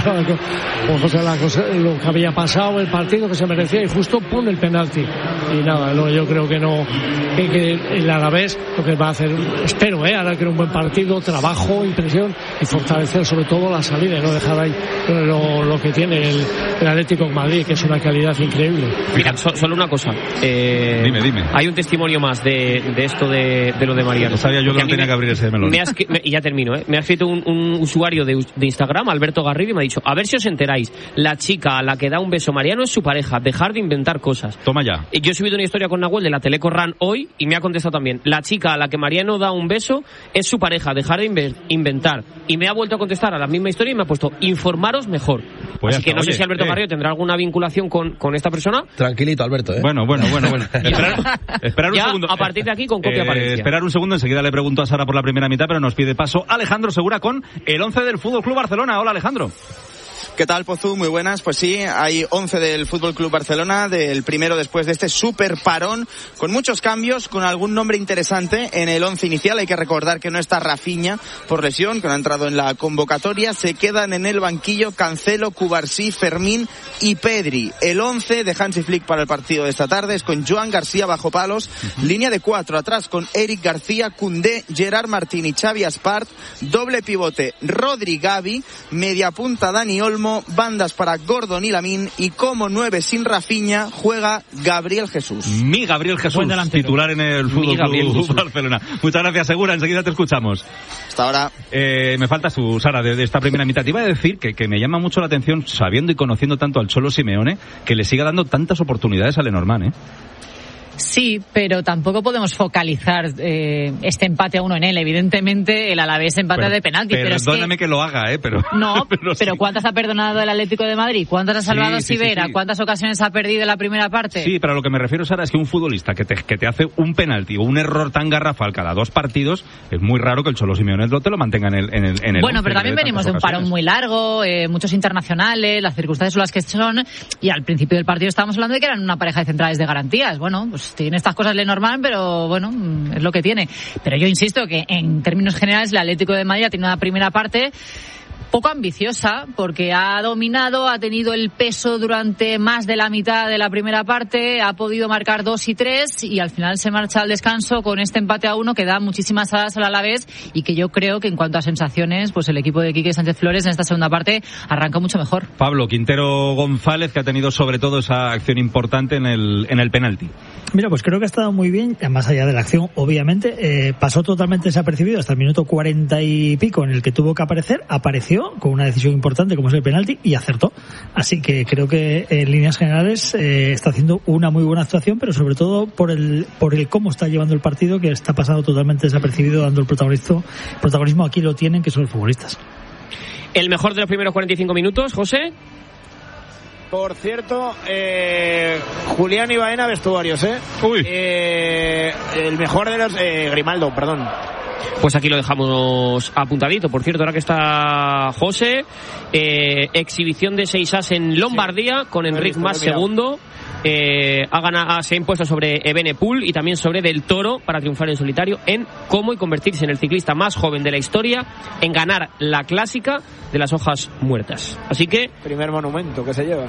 con José, lo que había pasado, el partido que se merecía, y justo pone el penalti, y nada, yo creo que no, que el Alavés lo que va a hacer, espero, ahora que era un buen partido, trabajo, impresión, y fortalecer sobre todo la salida, y no dejar ahí lo que tiene el Atlético de Madrid, que es una calidad increíble. Mira, solo una cosa, dime. Hay un testimonio más de esto de lo de Mariano. Sabía yo que no tenía que abrir ese melón. Y ya termino, Me ha escrito un usuario de Instagram, Alberto Garrido, y me ha dicho: a ver si os enteráis, la chica a la que da un beso Mariano es su pareja, dejar de inventar cosas. Toma ya. Yo he subido una historia con Nahuel de la Teleco RAN hoy, y me ha contestado también: la chica a la que Mariano da un beso es su pareja, dejar de inventar. Y me ha vuelto a contestar a la misma historia y me ha puesto: informaros mejor. Pues así que no sé si Alberto Garrido tendrá alguna vinculación con esta persona. Tranquilito, Alberto, Bueno. Esperar un segundo. A partir de aquí, con copia apariencia. Esperar un segundo, enseguida le pregunto a Sara por la primera mitad, pero nos pide paso Alejandro Segura con el 11 del Fútbol Club Barcelona. Hola, Alejandro. ¿Qué tal, Pozu? Muy buenas. Pues sí, hay 11 del Fútbol Club Barcelona, del primero después de este súper parón, con muchos cambios, con algún nombre interesante en el 11 inicial. Hay que recordar que no está Rafinha por lesión, que no ha entrado en la convocatoria. Se quedan en el banquillo Cancelo, Cubarsí, Fermín y Pedri. El 11 de Hansi Flick para el partido de esta tarde es con Joan García bajo palos, línea de 4 atrás con Eric García, Koundé, Gerard Martín y Xavi Aspart, doble pivote Rodri Gavi, media punta Dani Olmo, bandas para Gordon y Lamine, y como 9 sin Rafinha juega Gabriel Jesús. Mi Gabriel Jesús, titular en el Fútbol Club Barcelona. Muchas gracias, Segura, enseguida te escuchamos. Hasta ahora. Me falta Sara, de esta primera mitad. Te iba a decir que me llama mucho la atención, sabiendo y conociendo tanto al Cholo Simeone, que le siga dando tantas oportunidades a Lenormand, Sí, pero tampoco podemos focalizar este empate a 1 en él. Evidentemente, el Alavés empata de penalti. Perdóname que lo haga, pero... No, pero sí. ¿Cuántas ha perdonado el Atlético de Madrid? ¿Cuántas ha salvado Sivera? Sí. ¿Cuántas ocasiones ha perdido en la primera parte? Sí, pero a lo que me refiero, Sara, es que un futbolista que te hace un penalti o un error tan garrafal cada 2 partidos, es muy raro que el Cholo Simeone te lo mantenga en el Bueno, pero también venimos de un parón muy largo, muchos internacionales, las circunstancias son las que son, y al principio del partido estábamos hablando de que eran una pareja de centrales de garantías. Bueno, pues tiene estas cosas Lenormand, pero bueno, es lo que tiene. Pero yo insisto que en términos generales el Atlético de Madrid ha tenido una primera parte poco ambiciosa, porque ha dominado, ha tenido el peso durante más de la mitad de la primera parte, ha podido marcar 2 y 3, y al final se marcha al descanso con este empate a 1 que da muchísimas alas al Alavés, y que yo creo que en cuanto a sensaciones, pues el equipo de Quique Sánchez Flores en esta segunda parte arranca mucho mejor. Pablo Quintero González, que ha tenido sobre todo esa acción importante en el penalti. Mira, pues creo que ha estado muy bien, más allá de la acción, obviamente, pasó totalmente desapercibido hasta el minuto 40 y pico en el que tuvo que aparecer, apareció con una decisión importante como es el penalti y acertó. Así que creo que en líneas generales está haciendo una muy buena actuación, pero sobre todo por el cómo está llevando el partido, que está pasando totalmente desapercibido, dando el protagonismo. Aquí lo tienen, que son los futbolistas. El mejor de los primeros 45 minutos, José. Por cierto, Julián y Baena, vestuarios, el mejor de los... Grimaldo, perdón. Pues aquí lo dejamos apuntadito. Por cierto, ahora que está José, exhibición de 6as en Lombardía con Enric Mas segundo. Se ha impuesto sobre Evenepoel y también sobre Del Toro para triunfar en solitario en Como y convertirse en el ciclista más joven de la historia en ganar la clásica de las hojas muertas. Así que primer monumento que se lleva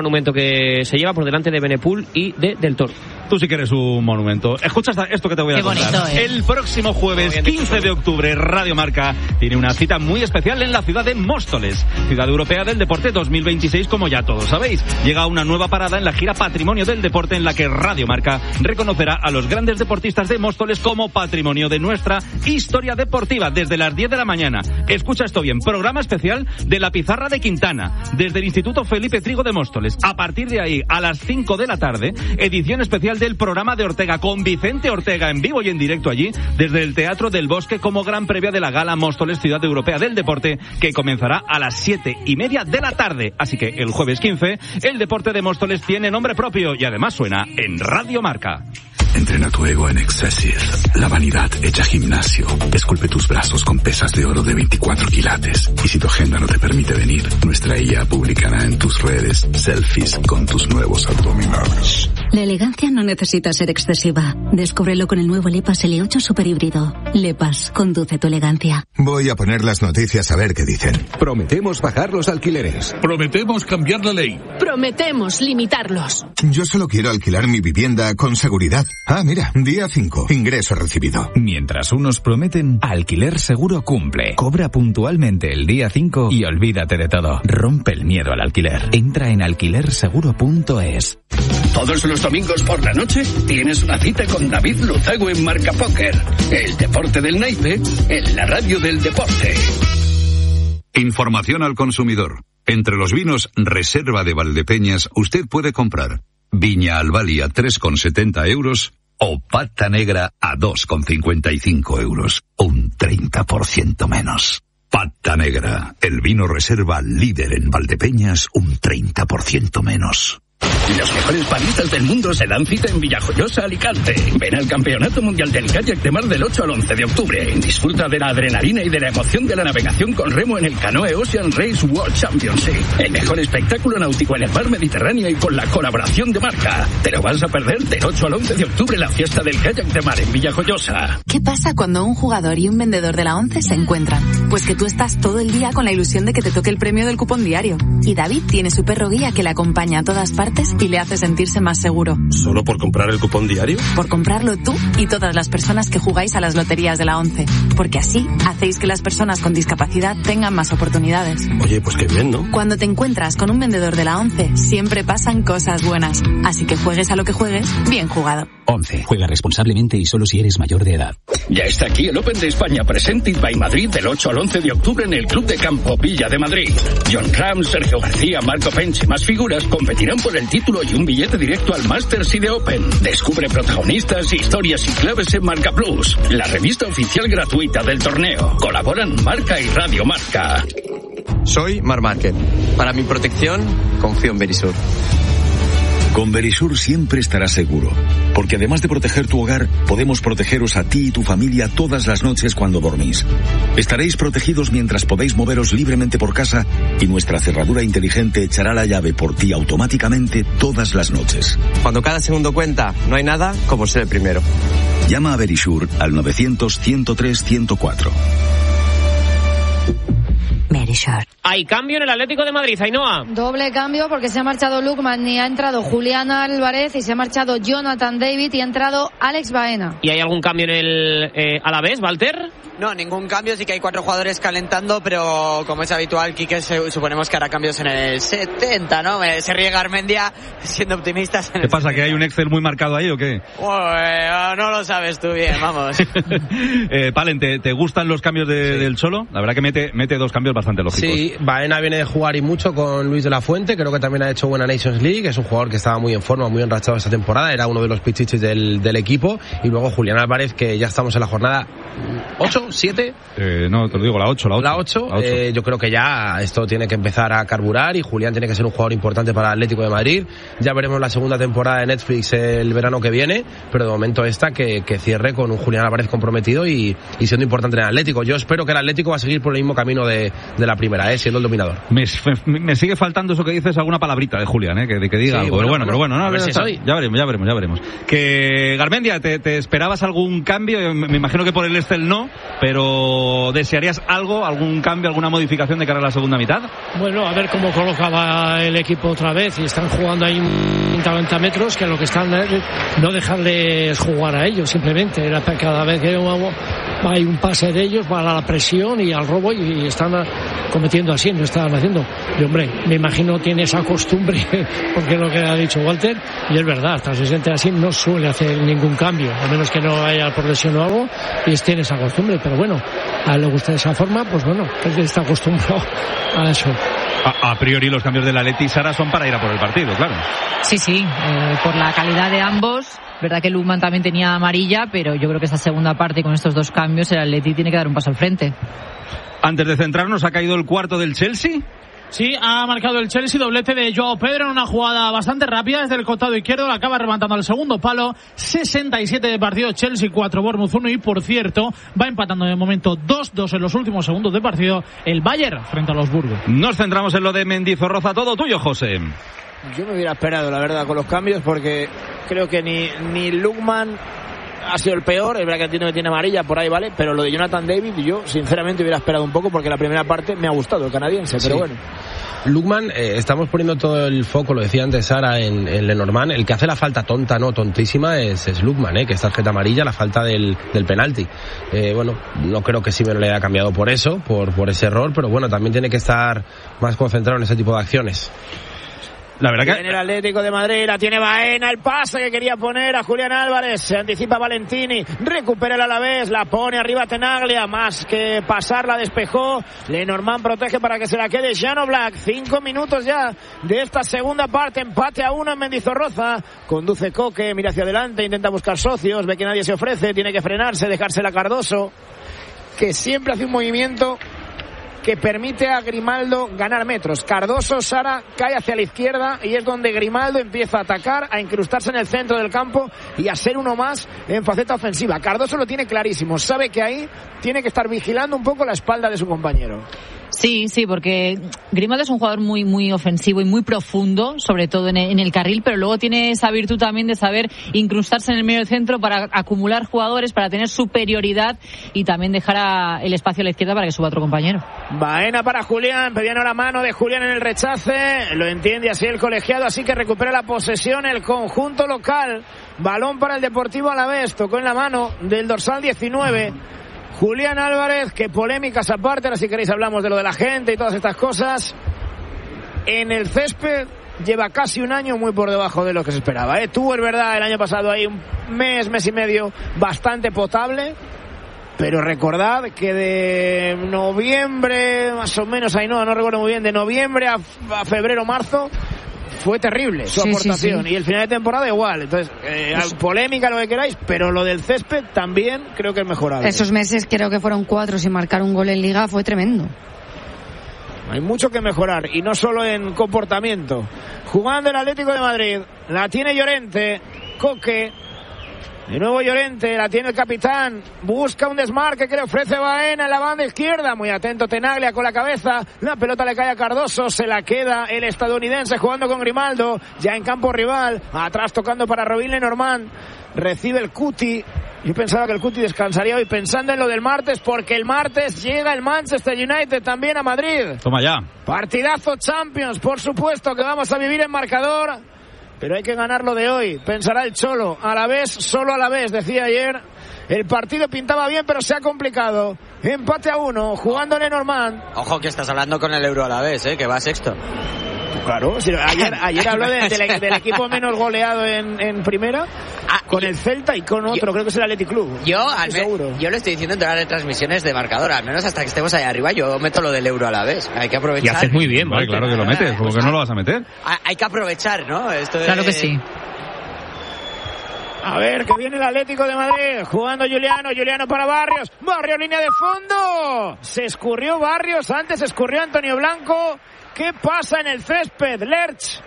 por delante de Evenepoel y de Del Toro. Tú sí que eres un monumento. Escucha esto que te voy a contar. Bonito, El próximo jueves 15 de octubre, Radio Marca tiene una cita muy especial en la ciudad de Móstoles, Ciudad Europea del Deporte 2026, como ya todos sabéis. Llega una nueva parada en la gira Patrimonio del Deporte, en la que Radio Marca reconocerá a los grandes deportistas de Móstoles como patrimonio de nuestra historia deportiva desde las 10 de la mañana. Escucha esto bien, programa especial de la Pizarra de Quintana desde el Instituto Felipe Trigo de Móstoles. A partir de ahí, a las 5 de la tarde, edición especial del programa de Ortega con Vicente Ortega en vivo y en directo allí desde el Teatro del Bosque como gran previa de la gala Móstoles Ciudad Europea del Deporte, que comenzará a las 7:30 de la tarde. Así que el jueves 15 el deporte de Móstoles tiene nombre propio y además suena en Radio Marca. Entrena tu ego en Excessive. La vanidad hecha gimnasio. Esculpe tus brazos con pesas de oro de 24 quilates. Y si tu agenda no te permite venir, nuestra IA publicará en tus redes selfies con tus nuevos abdominales. La elegancia no necesita ser excesiva. Descúbrelo con el nuevo Lepas L8 Super Híbrido. Lepas, conduce tu elegancia. Voy a poner las noticias a ver qué dicen. Prometemos bajar los alquileres. Prometemos cambiar la ley. Prometemos limitarlos. Yo solo quiero alquilar mi vivienda con seguridad. Ah, mira, día 5, ingreso recibido. Mientras unos prometen, Alquiler Seguro cumple. Cobra puntualmente el día 5 y olvídate de todo. Rompe el miedo al alquiler. Entra en alquilerseguro.es. Todos los domingos por la noche tienes una cita con David Luzago en Marca Póker. El deporte del naipe en la radio del deporte. Información al consumidor. Entre los vinos Reserva de Valdepeñas usted puede comprar Viña Albalia 3,70 euros o Pata Negra a 2,55 euros. Un 30% menos. Pata Negra, el vino reserva líder en Valdepeñas, un 30% menos. Los mejores paristas del mundo se dan cita en Villajoyosa, Alicante. Ven al Campeonato Mundial del Kayak de Mar del 8 al 11 de octubre. Disfruta de la adrenalina y de la emoción de la navegación con remo en el Canoe Ocean Race World Championship. El mejor espectáculo náutico en el mar Mediterráneo y con la colaboración de Marca. ¿Te lo vas a perder? Del 8 al 11 de octubre la fiesta del Kayak de Mar en Villajoyosa. ¿Qué pasa cuando un jugador y un vendedor de la ONCE se encuentran? Pues que tú estás todo el día con la ilusión de que te toque el premio del cupón diario. Y David tiene su perro guía que le acompaña a todas partes y le hace sentirse más seguro. ¿Solo por comprar el cupón diario? Por comprarlo tú y todas las personas que jugáis a las loterías de la ONCE. Porque así hacéis que las personas con discapacidad tengan más oportunidades. Oye, pues qué bien, ¿no? Cuando te encuentras con un vendedor de la ONCE, siempre pasan cosas buenas. Así que juegues a lo que juegues, bien jugado. ONCE. Juega responsablemente y solo si eres mayor de edad. Ya está aquí el Open de España Presented by Madrid del 8 al 11 de octubre en el Club de Campo Villa de Madrid. John Ram, Sergio García, Marco Pence y más figuras competirán por el título y un billete directo al Masters y de Open. Descubre protagonistas, historias y claves en Marca Plus, la revista oficial gratuita del torneo. Colaboran Marca y Radio Marca. Soy Marc Márquez. Para mi protección, confío en Verisur. Con Verisur siempre estarás seguro, porque además de proteger tu hogar, podemos protegeros a ti y tu familia todas las noches cuando dormís. Estaréis protegidos mientras podéis moveros libremente por casa y nuestra cerradura inteligente echará la llave por ti automáticamente todas las noches. Cuando cada segundo cuenta, no hay nada como ser el primero. Llama a Verisur al 900-103-104. Verisur. Hay cambio en el Atlético de Madrid, Ainhoa. Doble cambio porque se ha marchado Lukman y ha entrado Julián Álvarez y se ha marchado Jonathan David y ha entrado Alex Baena. ¿Y hay algún cambio en el Alavés, Walter? No, ningún cambio, sí que hay 4 jugadores calentando, pero como es habitual, Quique, suponemos que hará cambios en el 70, ¿no? Se ríe Garmendia, siendo optimistas. ¿Qué pasa, que hay un Excel muy marcado ahí o qué? No lo sabes tú bien, vamos. Palen, ¿te gustan los cambios del Cholo? La verdad que mete 2 cambios bastante lógicos. Sí, Baena viene de jugar y mucho con Luis de la Fuente, creo que también ha hecho buena Nations League, es un jugador que estaba muy en forma, muy enrachado esta temporada, era uno de los pichichis del equipo, y luego Julián Álvarez, que ya estamos en la jornada 8, 7. No, te lo digo, la 8. La 8. Yo creo que ya esto tiene que empezar a carburar y Julián tiene que ser un jugador importante para el Atlético de Madrid. Ya veremos la segunda temporada de Netflix el verano que viene, pero de momento que cierre con un Julián Álvarez comprometido y siendo importante en el Atlético. Yo espero que el Atlético va a seguir por el mismo camino de la primera, siendo el dominador. Me sigue faltando eso que dices, alguna palabrita de Julián, que diga sí, algo. Pero bueno, no, a ver si ya veremos. Que Garmendia, ¿te esperabas algún cambio? Me imagino que por el Estel no, pero ¿desearías algún cambio, alguna modificación de cara a la segunda mitad? Bueno, a ver cómo colocaba el equipo otra vez, y están jugando ahí 90 metros, que lo que están no dejarles jugar a ellos, simplemente era cada vez que hay un pase de ellos, va a la presión y al robo, y están cometiendo así, no están haciendo. Y hombre, me imagino tiene esa costumbre, porque es lo que ha dicho Walter, y es verdad, hasta se siente así, no suele hacer ningún cambio, a menos que no haya progresión o algo, y tiene esa costumbre, pero bueno, a él le gusta de esa forma, pues bueno, él está acostumbrado a eso. A priori los cambios de la Leti y Sara son para ir a por el partido, claro. Sí, por la calidad de ambos. Verdad que Lukman también tenía amarilla, pero yo creo que esta segunda parte con estos dos cambios el Atleti tiene que dar un paso al frente. Antes de centrarnos, ¿ha caído el cuarto del Chelsea? Sí, ha marcado el Chelsea, doblete de Joao Pedro en una jugada bastante rápida desde el costado izquierdo, la acaba rematando al segundo palo. 67 de partido, Chelsea 4, Bournemouth 1, y por cierto va empatando de momento 2-2 en los últimos segundos de partido el Bayern frente a los Burgos. Nos centramos en lo de Mendizorroza, todo tuyo, José. Yo me hubiera esperado, la verdad, con los cambios, porque creo que ni Lukman ha sido el peor. Es verdad que tiene amarilla por ahí, ¿vale? Pero lo de Jonathan David, yo sinceramente hubiera esperado un poco, porque la primera parte me ha gustado, el canadiense, pero bueno. Lukman, estamos poniendo todo el foco, lo decía antes Sara, en Lenormand. El que hace la falta tontísima es Lukman, que es tarjeta amarilla, la falta del penalti. Bueno, no creo que Simeone le haya cambiado por eso, por ese error, pero bueno, también tiene que estar más concentrado en ese tipo de acciones. La verdad que tiene el Atlético de Madrid, la tiene Baena, el pase que quería poner a Julián Álvarez, se anticipa Valentini, recupera el Alavés, la pone arriba Tenaglia, más que pasar la despejó, Lenormand protege para que se la quede Jan Oblak. 5 minutos ya de esta segunda parte, empate a 1 en Mendizorroza, conduce Coque, mira hacia adelante, intenta buscar socios, ve que nadie se ofrece, tiene que frenarse, dejársela a Cardoso, que siempre hace un movimiento que permite a Grimaldo ganar metros. Cardoso, Sara, cae hacia la izquierda y es donde Grimaldo empieza a atacar, a incrustarse en el centro del campo y a ser uno más en faceta ofensiva. Cardoso lo tiene clarísimo, sabe que ahí tiene que estar vigilando un poco la espalda de su compañero. Sí, porque Grimaldo es un jugador muy, muy ofensivo y muy profundo, sobre todo en el carril, pero luego tiene esa virtud también de saber incrustarse en el medio del centro para acumular jugadores, para tener superioridad y también dejar el espacio a la izquierda para que suba otro compañero. Baena para Julián, pedían la mano de Julián en el rechace, lo entiende así el colegiado, así que recupera la posesión el conjunto local. Balón para el Deportivo Alavés, tocó en la mano del dorsal 19. Julián Álvarez, que polémicas aparte, ahora si queréis hablamos de lo de la gente y todas estas cosas. En el césped lleva casi un año muy por debajo de lo que se esperaba. Tuvo, es verdad, el año pasado ahí un mes y medio bastante potable, pero recordad que de noviembre, más o menos, ahí no recuerdo muy bien, de noviembre a febrero, marzo, fue terrible su aportación. Sí. Y el final de temporada igual. Entonces, polémica, lo que queráis, pero lo del césped también creo que es mejorable. Esos meses creo que fueron 4 sin marcar un gol en Liga, fue tremendo. Hay mucho que mejorar, y no solo en comportamiento. Jugando el Atlético de Madrid, la tiene Llorente, Coque. De nuevo Llorente, la tiene el capitán, busca un desmarque que le ofrece Baena en la banda izquierda, muy atento Tenaglia con la cabeza, la pelota le cae a Cardoso, se la queda el estadounidense jugando con Grimaldo, ya en campo rival, atrás tocando para Robin Lenormand, recibe el Cuti. Yo pensaba que el Cuti descansaría hoy pensando en lo del martes, porque el martes llega el Manchester United también a Madrid. Toma ya. Partidazo Champions, por supuesto que vamos a vivir en marcador. Pero hay que ganarlo de hoy, pensará el Cholo. Alavés, solo Alavés, decía ayer. El partido pintaba bien, pero se ha complicado. Empate a 1, jugando Lenormand. Ojo que estás hablando con el Euro Alavés, que va sexto. Claro, si ayer habló del equipo menos goleado en primera, con el Celta y con otro, creo que es el Athletic Club. Yo lo estoy diciendo en todas las retransmisiones de marcador, al menos hasta que estemos ahí arriba, yo meto lo del Euro a la vez. Hay que aprovechar. Y haces muy bien, vale, claro que lo metes, ¿por qué no lo vas a meter? Hay que aprovechar, ¿no? Claro que sí. A ver, que viene el Atlético de Madrid, jugando Juliano para Barrios, línea de fondo, se escurrió Barrios, antes se escurrió Antonio Blanco. ¿Qué pasa en el césped, Lerch?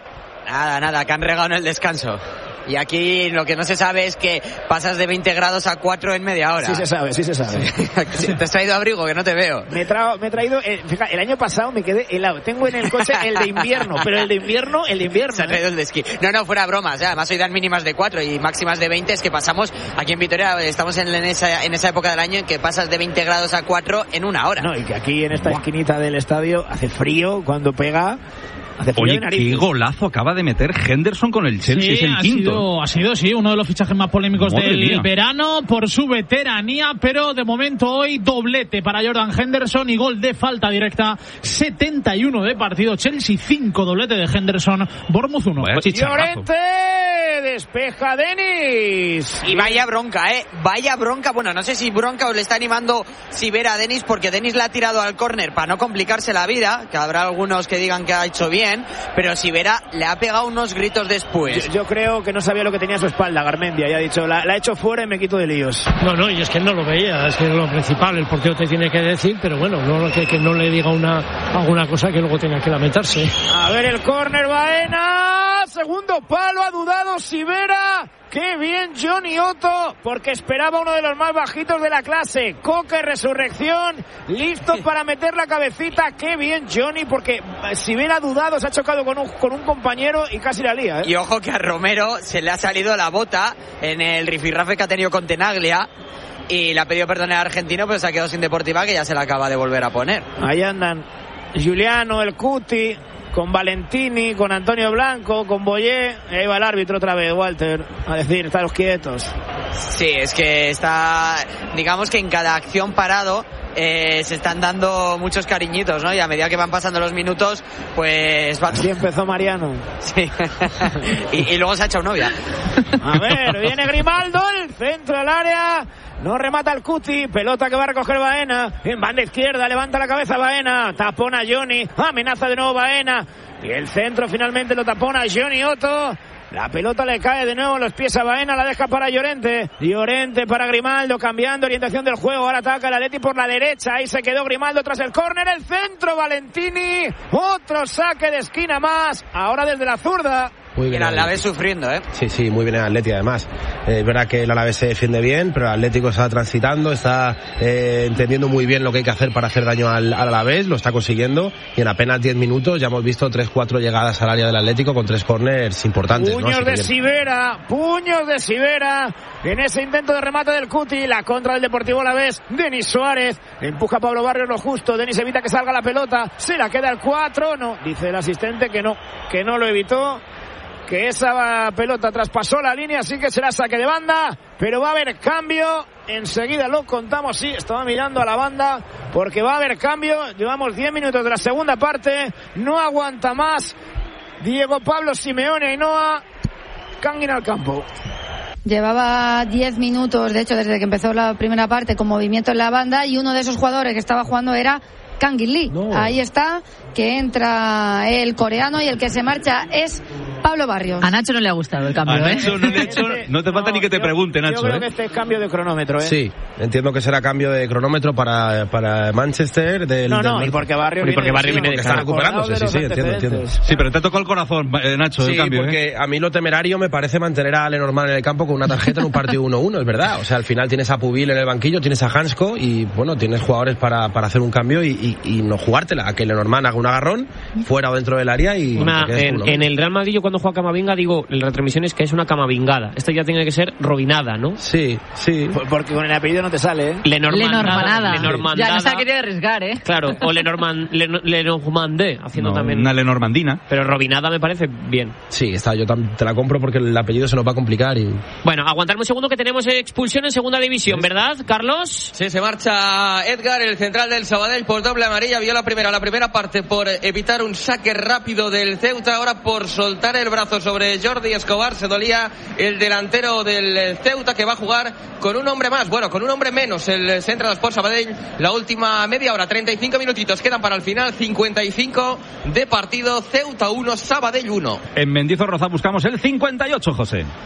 Nada, que han regado en el descanso. Y aquí lo que no se sabe es que pasas de 20 grados a 4 en media hora. Sí se sabe. ¿Te has traído abrigo? Que no te veo. Me he traído, fíjate, el año pasado me quedé helado. Tengo en el coche el de invierno, pero el de invierno. Se ha traído el de esquí. No, fuera bromas. Además hoy dan mínimas de 4 y máximas de 20. Es que pasamos, aquí en Vitoria, estamos en esa época del año en que pasas de 20 grados a 4 en una hora. No, y que aquí en esta esquinita del estadio hace frío cuando pega. Oye, qué golazo acaba de meter Henderson con el Chelsea, sí, es el quinto. Ha sido, uno de los fichajes más polémicos del verano por su veteranía, pero de momento hoy doblete para Jordan Henderson y gol de falta directa, 71 de partido, Chelsea 5, doblete de Henderson, Bournemouth 1. Llorente, despeja Denis. Y vaya bronca, vaya bronca, bueno, no sé si bronca o le está animando Sivera a Denis, porque Denis le ha tirado al córner para no complicarse la vida, que habrá algunos que digan que ha hecho bien, pero Sivera le ha pegado unos gritos después. Yo creo que no sabía lo que tenía a su espalda Garmendia, y ha dicho, la he hecho fuera y me quito de líos. No, y es que no lo veía, es que es lo principal, el portero te tiene que decir, pero bueno, que no le diga alguna cosa que luego tenga que lamentarse. A ver el córner, Baena, segundo palo, ha dudado Sivera. ¡Qué bien Johnny Otto! Porque esperaba uno de los más bajitos de la clase. Coque, resurrección, listo para meter la cabecita. ¡Qué bien Johnny! Porque si bien ha dudado, se ha chocado con un compañero y casi la lía, ¿eh? Y ojo que a Romero se le ha salido la bota en el rifirrafe que ha tenido con Tenaglia. Y le ha pedido perdón al argentino, pero se ha quedado sin Deportiva, que ya se la acaba de volver a poner. Ahí andan Juliano, el Cuti, con Valentini, con Antonio Blanco, con Boyé. Ahí va el árbitro otra vez, Walter, a decir, estaros quietos. Sí, es que está, digamos que en cada acción parado se están dando muchos cariñitos, ¿no? Y a medida que van pasando los minutos, pues va... Así empezó Mariano. Sí. y luego se ha hecho novia. A ver, viene Grimaldo, el centro del área. No remata el Cuti, pelota que va a recoger Baena, en banda izquierda, levanta la cabeza Baena, tapona Johnny, amenaza de nuevo Baena, y el centro finalmente lo tapona Johnny Otto, la pelota le cae de nuevo en los pies a Baena, la deja para Llorente para Grimaldo, cambiando orientación del juego, ahora ataca el Atleti por la derecha, ahí se quedó Grimaldo tras el córner, el centro Valentini, otro saque de esquina más, ahora desde la zurda. Muy bien, el Alavés sufriendo, ¿eh? Sí, muy bien el Atleti además. Es verdad que el Alavés se defiende bien, pero el Atlético está transitando, está entendiendo muy bien lo que hay que hacer para hacer daño al Alavés, lo está consiguiendo, y en apenas 10 minutos ya hemos visto 3-4 llegadas al área del Atlético con 3 córners importantes. Puños de Sivera, en ese intento de remate del Cuti, la contra del Deportivo Alavés, Denis Suárez, empuja a Pablo Barrios lo justo, Denis evita que salga la pelota, se la queda el 4, no, dice el asistente que no lo evitó, que esa pelota traspasó la línea, así que será saque de banda, pero va a haber cambio, enseguida lo contamos, sí, estaba mirando a la banda, porque va a haber cambio, llevamos 10 minutos de la segunda parte, no aguanta más, Diego Pablo Simeone Ainhoa, Kangin al campo. Llevaba 10 minutos, de hecho, desde que empezó la primera parte, con movimiento en la banda, y uno de esos jugadores que estaba jugando era Kangin Lee. No. Ahí está, que entra el coreano, y el que se marcha es Pablo Barrios. A Nacho no le ha gustado el cambio, a Nacho no le ha hecho, no te falta ni que te pregunte, Nacho. Yo creo que este es cambio de cronómetro, ¿eh? Sí, entiendo que será cambio de cronómetro para Manchester. Y porque Barrios viene de estar recuperándose, sí, entiendo. Sí, pero te tocó el corazón, Nacho, el cambio. Sí, porque a mí lo temerario me parece mantener a Lenormand en el campo con una tarjeta en un partido 1-1, es verdad. O sea, al final tienes a Pubil en el banquillo, tienes a Hansko y, bueno, tienes jugadores para hacer un cambio y no jugártela, a que Lenormand haga un agarrón fuera o dentro del área y... En el Real Madrid, yo cuando juega Camavinga, digo, en la retransmisión es que es una camavingada. Esto ya tiene que ser robinada, ¿no? Sí. Porque con el apellido no te sale, ¿eh? Lenormandada. Ya no se ha querido arriesgar, ¿eh? Claro, o Lenormandé, haciendo también... Una Lenormandina. Pero robinada me parece bien. Sí, yo te la compro porque el apellido se nos va a complicar y... Bueno, aguantarme un segundo que tenemos expulsión en segunda división, ¿verdad, Carlos? Sí, se marcha Edgar, el central del Sabadell, por doble amarilla. Vio la primera parte por evitar un saque rápido del Ceuta, ahora por soltar el brazo sobre Jordi Escobar. Se dolía el delantero del Ceuta, que va a jugar con un hombre más, con un hombre menos, el Central Sport Sabadell. La última media hora, 35 minutitos quedan para el final, 55 de partido, Ceuta 1, Sabadell 1. En Mendizorroza buscamos el 58, José.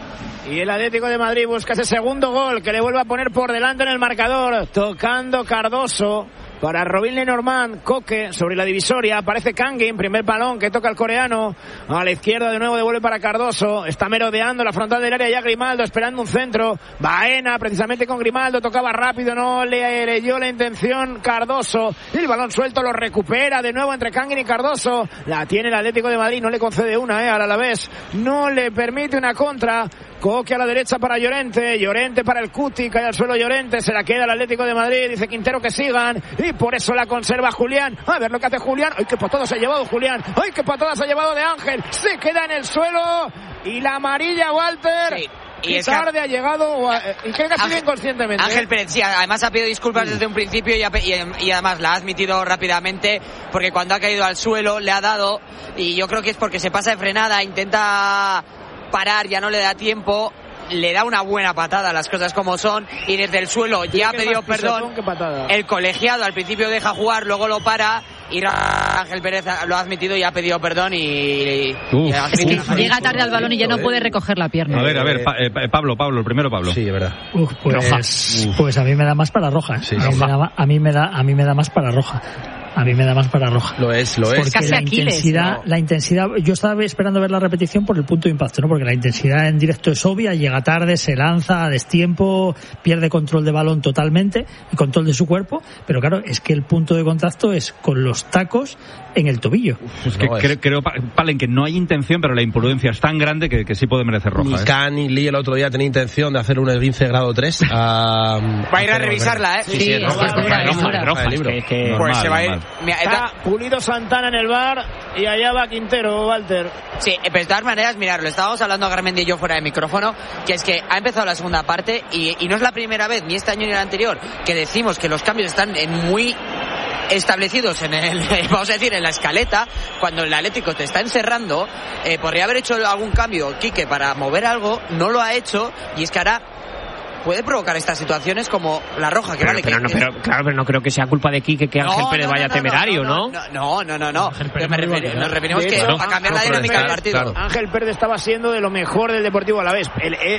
Y el Atlético de Madrid busca ese segundo gol que le vuelve a poner por delante en el marcador. Tocando Cardoso para Robin Lenormand. Coque sobre la divisoria. Aparece Kangin. Primer balón que toca el coreano. A la izquierda de nuevo devuelve para Cardoso. Está merodeando la frontal del área ya Grimaldo esperando un centro. Baena precisamente con Grimaldo. Tocaba rápido. No le leyó la intención Cardoso. Y el balón suelto lo recupera de nuevo entre Kangin y Cardoso. La tiene el Atlético de Madrid. No le concede una al Alavés. No le permite una contra. Coque a la derecha para Llorente. Llorente para el Cuti. Cae al suelo Llorente. Se la queda el Atlético de Madrid. Dice Quintero que sigan. Y por eso la conserva Julián. A ver lo que hace Julián. ¡Ay, qué patada se ha llevado Julián! ¡Ay, qué patada se ha llevado de Ángel! Se queda en el suelo. Y la amarilla, Walter. Sí. Y tarde ha llegado y creo que ha sido inconscientemente. Ángel Pérez, sí, además ha pedido disculpas desde un principio y además la ha admitido rápidamente porque cuando ha caído al suelo le ha dado y yo creo que es porque se pasa de frenada, intenta parar, ya no le da tiempo, le da una buena patada, las cosas como son, y desde el suelo ya ha pedido perdón. El colegiado al principio deja jugar, luego lo para y Ángel Pérez lo ha admitido y ha pedido perdón llega tarde al balón y ya no puede recoger la pierna. A ver, Pablo, el primero Pablo. Sí, es verdad. Pues a mí me da más para roja. Sí, a mí me da más para roja. A mí me da más para roja. Lo es. Porque casi la intensidad, yo estaba esperando ver la repetición por el punto de impacto, ¿no? Porque la intensidad en directo es obvia, llega tarde, se lanza a destiempo, pierde control de balón totalmente y control de su cuerpo, pero claro, es que el punto de contacto es con los tacos en el tobillo. Es que creo, Palen, que no hay intención, pero la imprudencia es tan grande que sí puede merecer roja. Ni Can ni Lee el otro día tenía intención de hacer un esguince grado 3. Va a ir a revisarla, ¿eh? Sí, es roja. Pues se va a ir. Está Pulido Santana en el bar y allá va Quintero, Walter. Sí, pero de todas maneras, mirad, lo estábamos hablando a Garmendia y yo fuera de micrófono, que es que ha empezado la segunda parte y no es la primera vez, ni este año ni el anterior, que decimos que los cambios están muy establecidos en vamos a decir, en la escaleta. Cuando el Atlético te está encerrando, podría haber hecho algún cambio Quique para mover algo, no lo ha hecho y es que ahora puede provocar estas situaciones como la roja, pero no creo que sea culpa de Quique que Ángel Pérez vaya temerario, ¿no? No. Pero nos referimos que a cambiar la dinámica del partido. Claro. Ángel Pérez estaba siendo de lo mejor del Deportivo Alavés.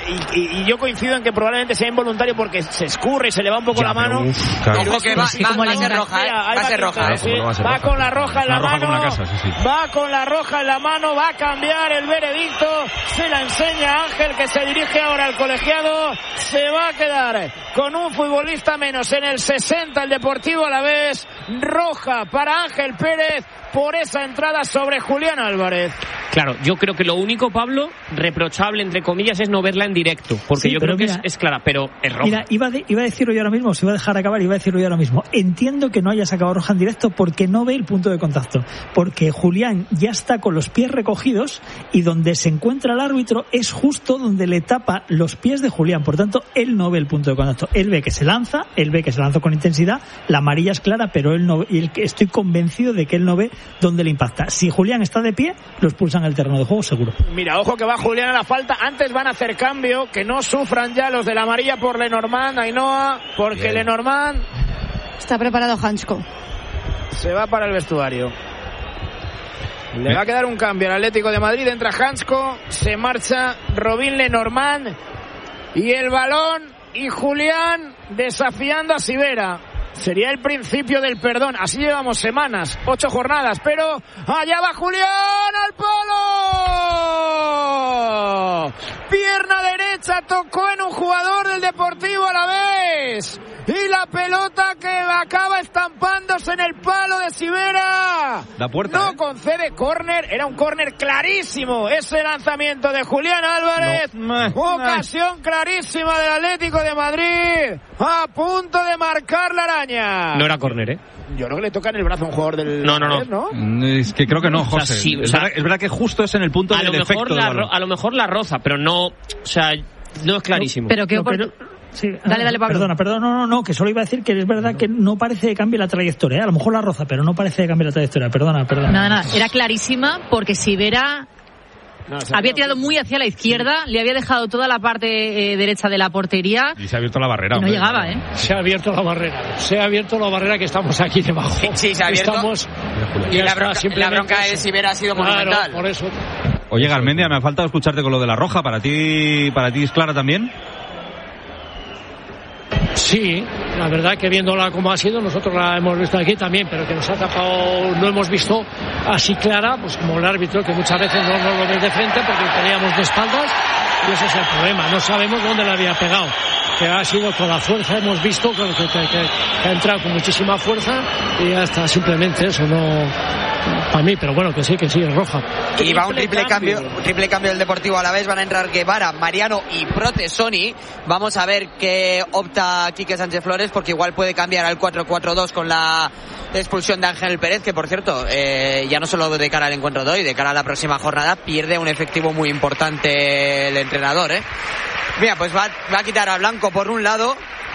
Y yo coincido en que probablemente sea involuntario porque se escurre y se le va un poco la mano. Ojo que va a ser roja, va a ser roja. Va con la roja en la mano. Va con la roja en la mano, va a cambiar el veredicto. Se la enseña Ángel, que se dirige ahora al colegiado. Se va a quedar con un futbolista menos en el 60 el Deportivo Alavés. Roja para Ángel Pérez por esa entrada sobre Julián Álvarez. Claro, yo creo que lo único, Pablo, reprochable entre comillas es no verla en directo, porque yo creo que es clara, pero es roja. Mira, iba a decirlo yo ahora mismo, se iba a dejar acabar, iba a decirlo yo ahora mismo. Entiendo que no haya sacado roja en directo porque no ve el punto de contacto, porque Julián ya está con los pies recogidos y donde se encuentra el árbitro es justo donde le tapa los pies de Julián, por tanto él no ve el punto de contacto, él ve que se lanza con intensidad, la amarilla es clara, pero él no, y estoy convencido de que él no ve dónde le impacta. Si Julián está de pie, lo expulsan el terreno de juego seguro. Mira, ojo que va Julián a la falta. Antes van a hacer cambio, que no sufran ya los de la amarilla por Lenormand, Ainhoa, porque bien. Lenormand está preparado. Hansko se va para el vestuario. Le va a quedar un cambio al Atlético de Madrid. Entra Hansko, se marcha Robin Lenormand y el balón y Julián desafiando a Sivera. Sería el principio del perdón. Así llevamos semanas, 8 jornadas, pero allá va Julián al palo. Pierna derecha, tocó en un jugador del Deportivo Alavés. Y la pelota que acaba estampándose en el palo de Sivera. La puerta, no concede córner, era un córner clarísimo. Ese lanzamiento de Julián Álvarez. Ocasión clarísima del Atlético de Madrid. A punto de marcar la araña. No era córner, ¿eh? Yo creo que le toca en el brazo a un jugador del... No. Es que creo que no, José. O sea, sí, es verdad que justo es en el punto del efecto. A lo mejor la roza, pero no... O sea, no es clarísimo. Pero qué sí, dale, Pablo. Perdona, no, que solo iba a decir que es verdad que no parece que cambie la trayectoria, ¿eh? A lo mejor la roza, pero no parece que cambie la trayectoria, perdona. Nada, era clarísima porque Sivera había tirado muy hacia la izquierda, le había dejado toda la parte derecha de la portería. Y se ha abierto la barrera. No llegaba, ¿eh? Se ha abierto la barrera que estamos aquí debajo. Sí, se ha abierto. Y la bronca de Sivera ha sido monumental. Por eso. Oye, Garmendia, me ha faltado escucharte con lo de la roja. ¿Para ti es clara también? Sí, la verdad que viéndola como ha sido, nosotros la hemos visto aquí también, pero que nos ha tapado, no hemos visto así clara, pues como el árbitro, que muchas veces no nos lo ves de frente porque lo teníamos de espaldas, y ese es el problema, no sabemos dónde le había pegado, que ha sido con la fuerza, hemos visto que ha entrado con muchísima fuerza y ya está, simplemente eso, no para mí, pero bueno, que sí, es roja. Y va un triple cambio del Deportivo Alavés, van a entrar Guevara, Mariano y Protesoni. Vamos a ver qué opta Quique Sánchez Flores, porque igual puede cambiar al 4-4-2 con la expulsión de Ángel Pérez, que por cierto, ya no solo de cara al encuentro de hoy, de cara a la próxima jornada, pierde un efectivo muy importante el entrenador, Mira, pues va a quitar a Blanco por un lado.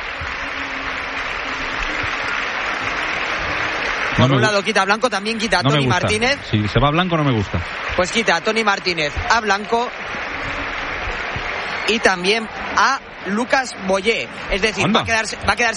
Por un lado quita a Blanco, también quita a Tony Martínez. Si se va a Blanco no me gusta. Pues quita a Tony Martínez, a Blanco y también a Lucas Boyé. Es decir, va a quedarse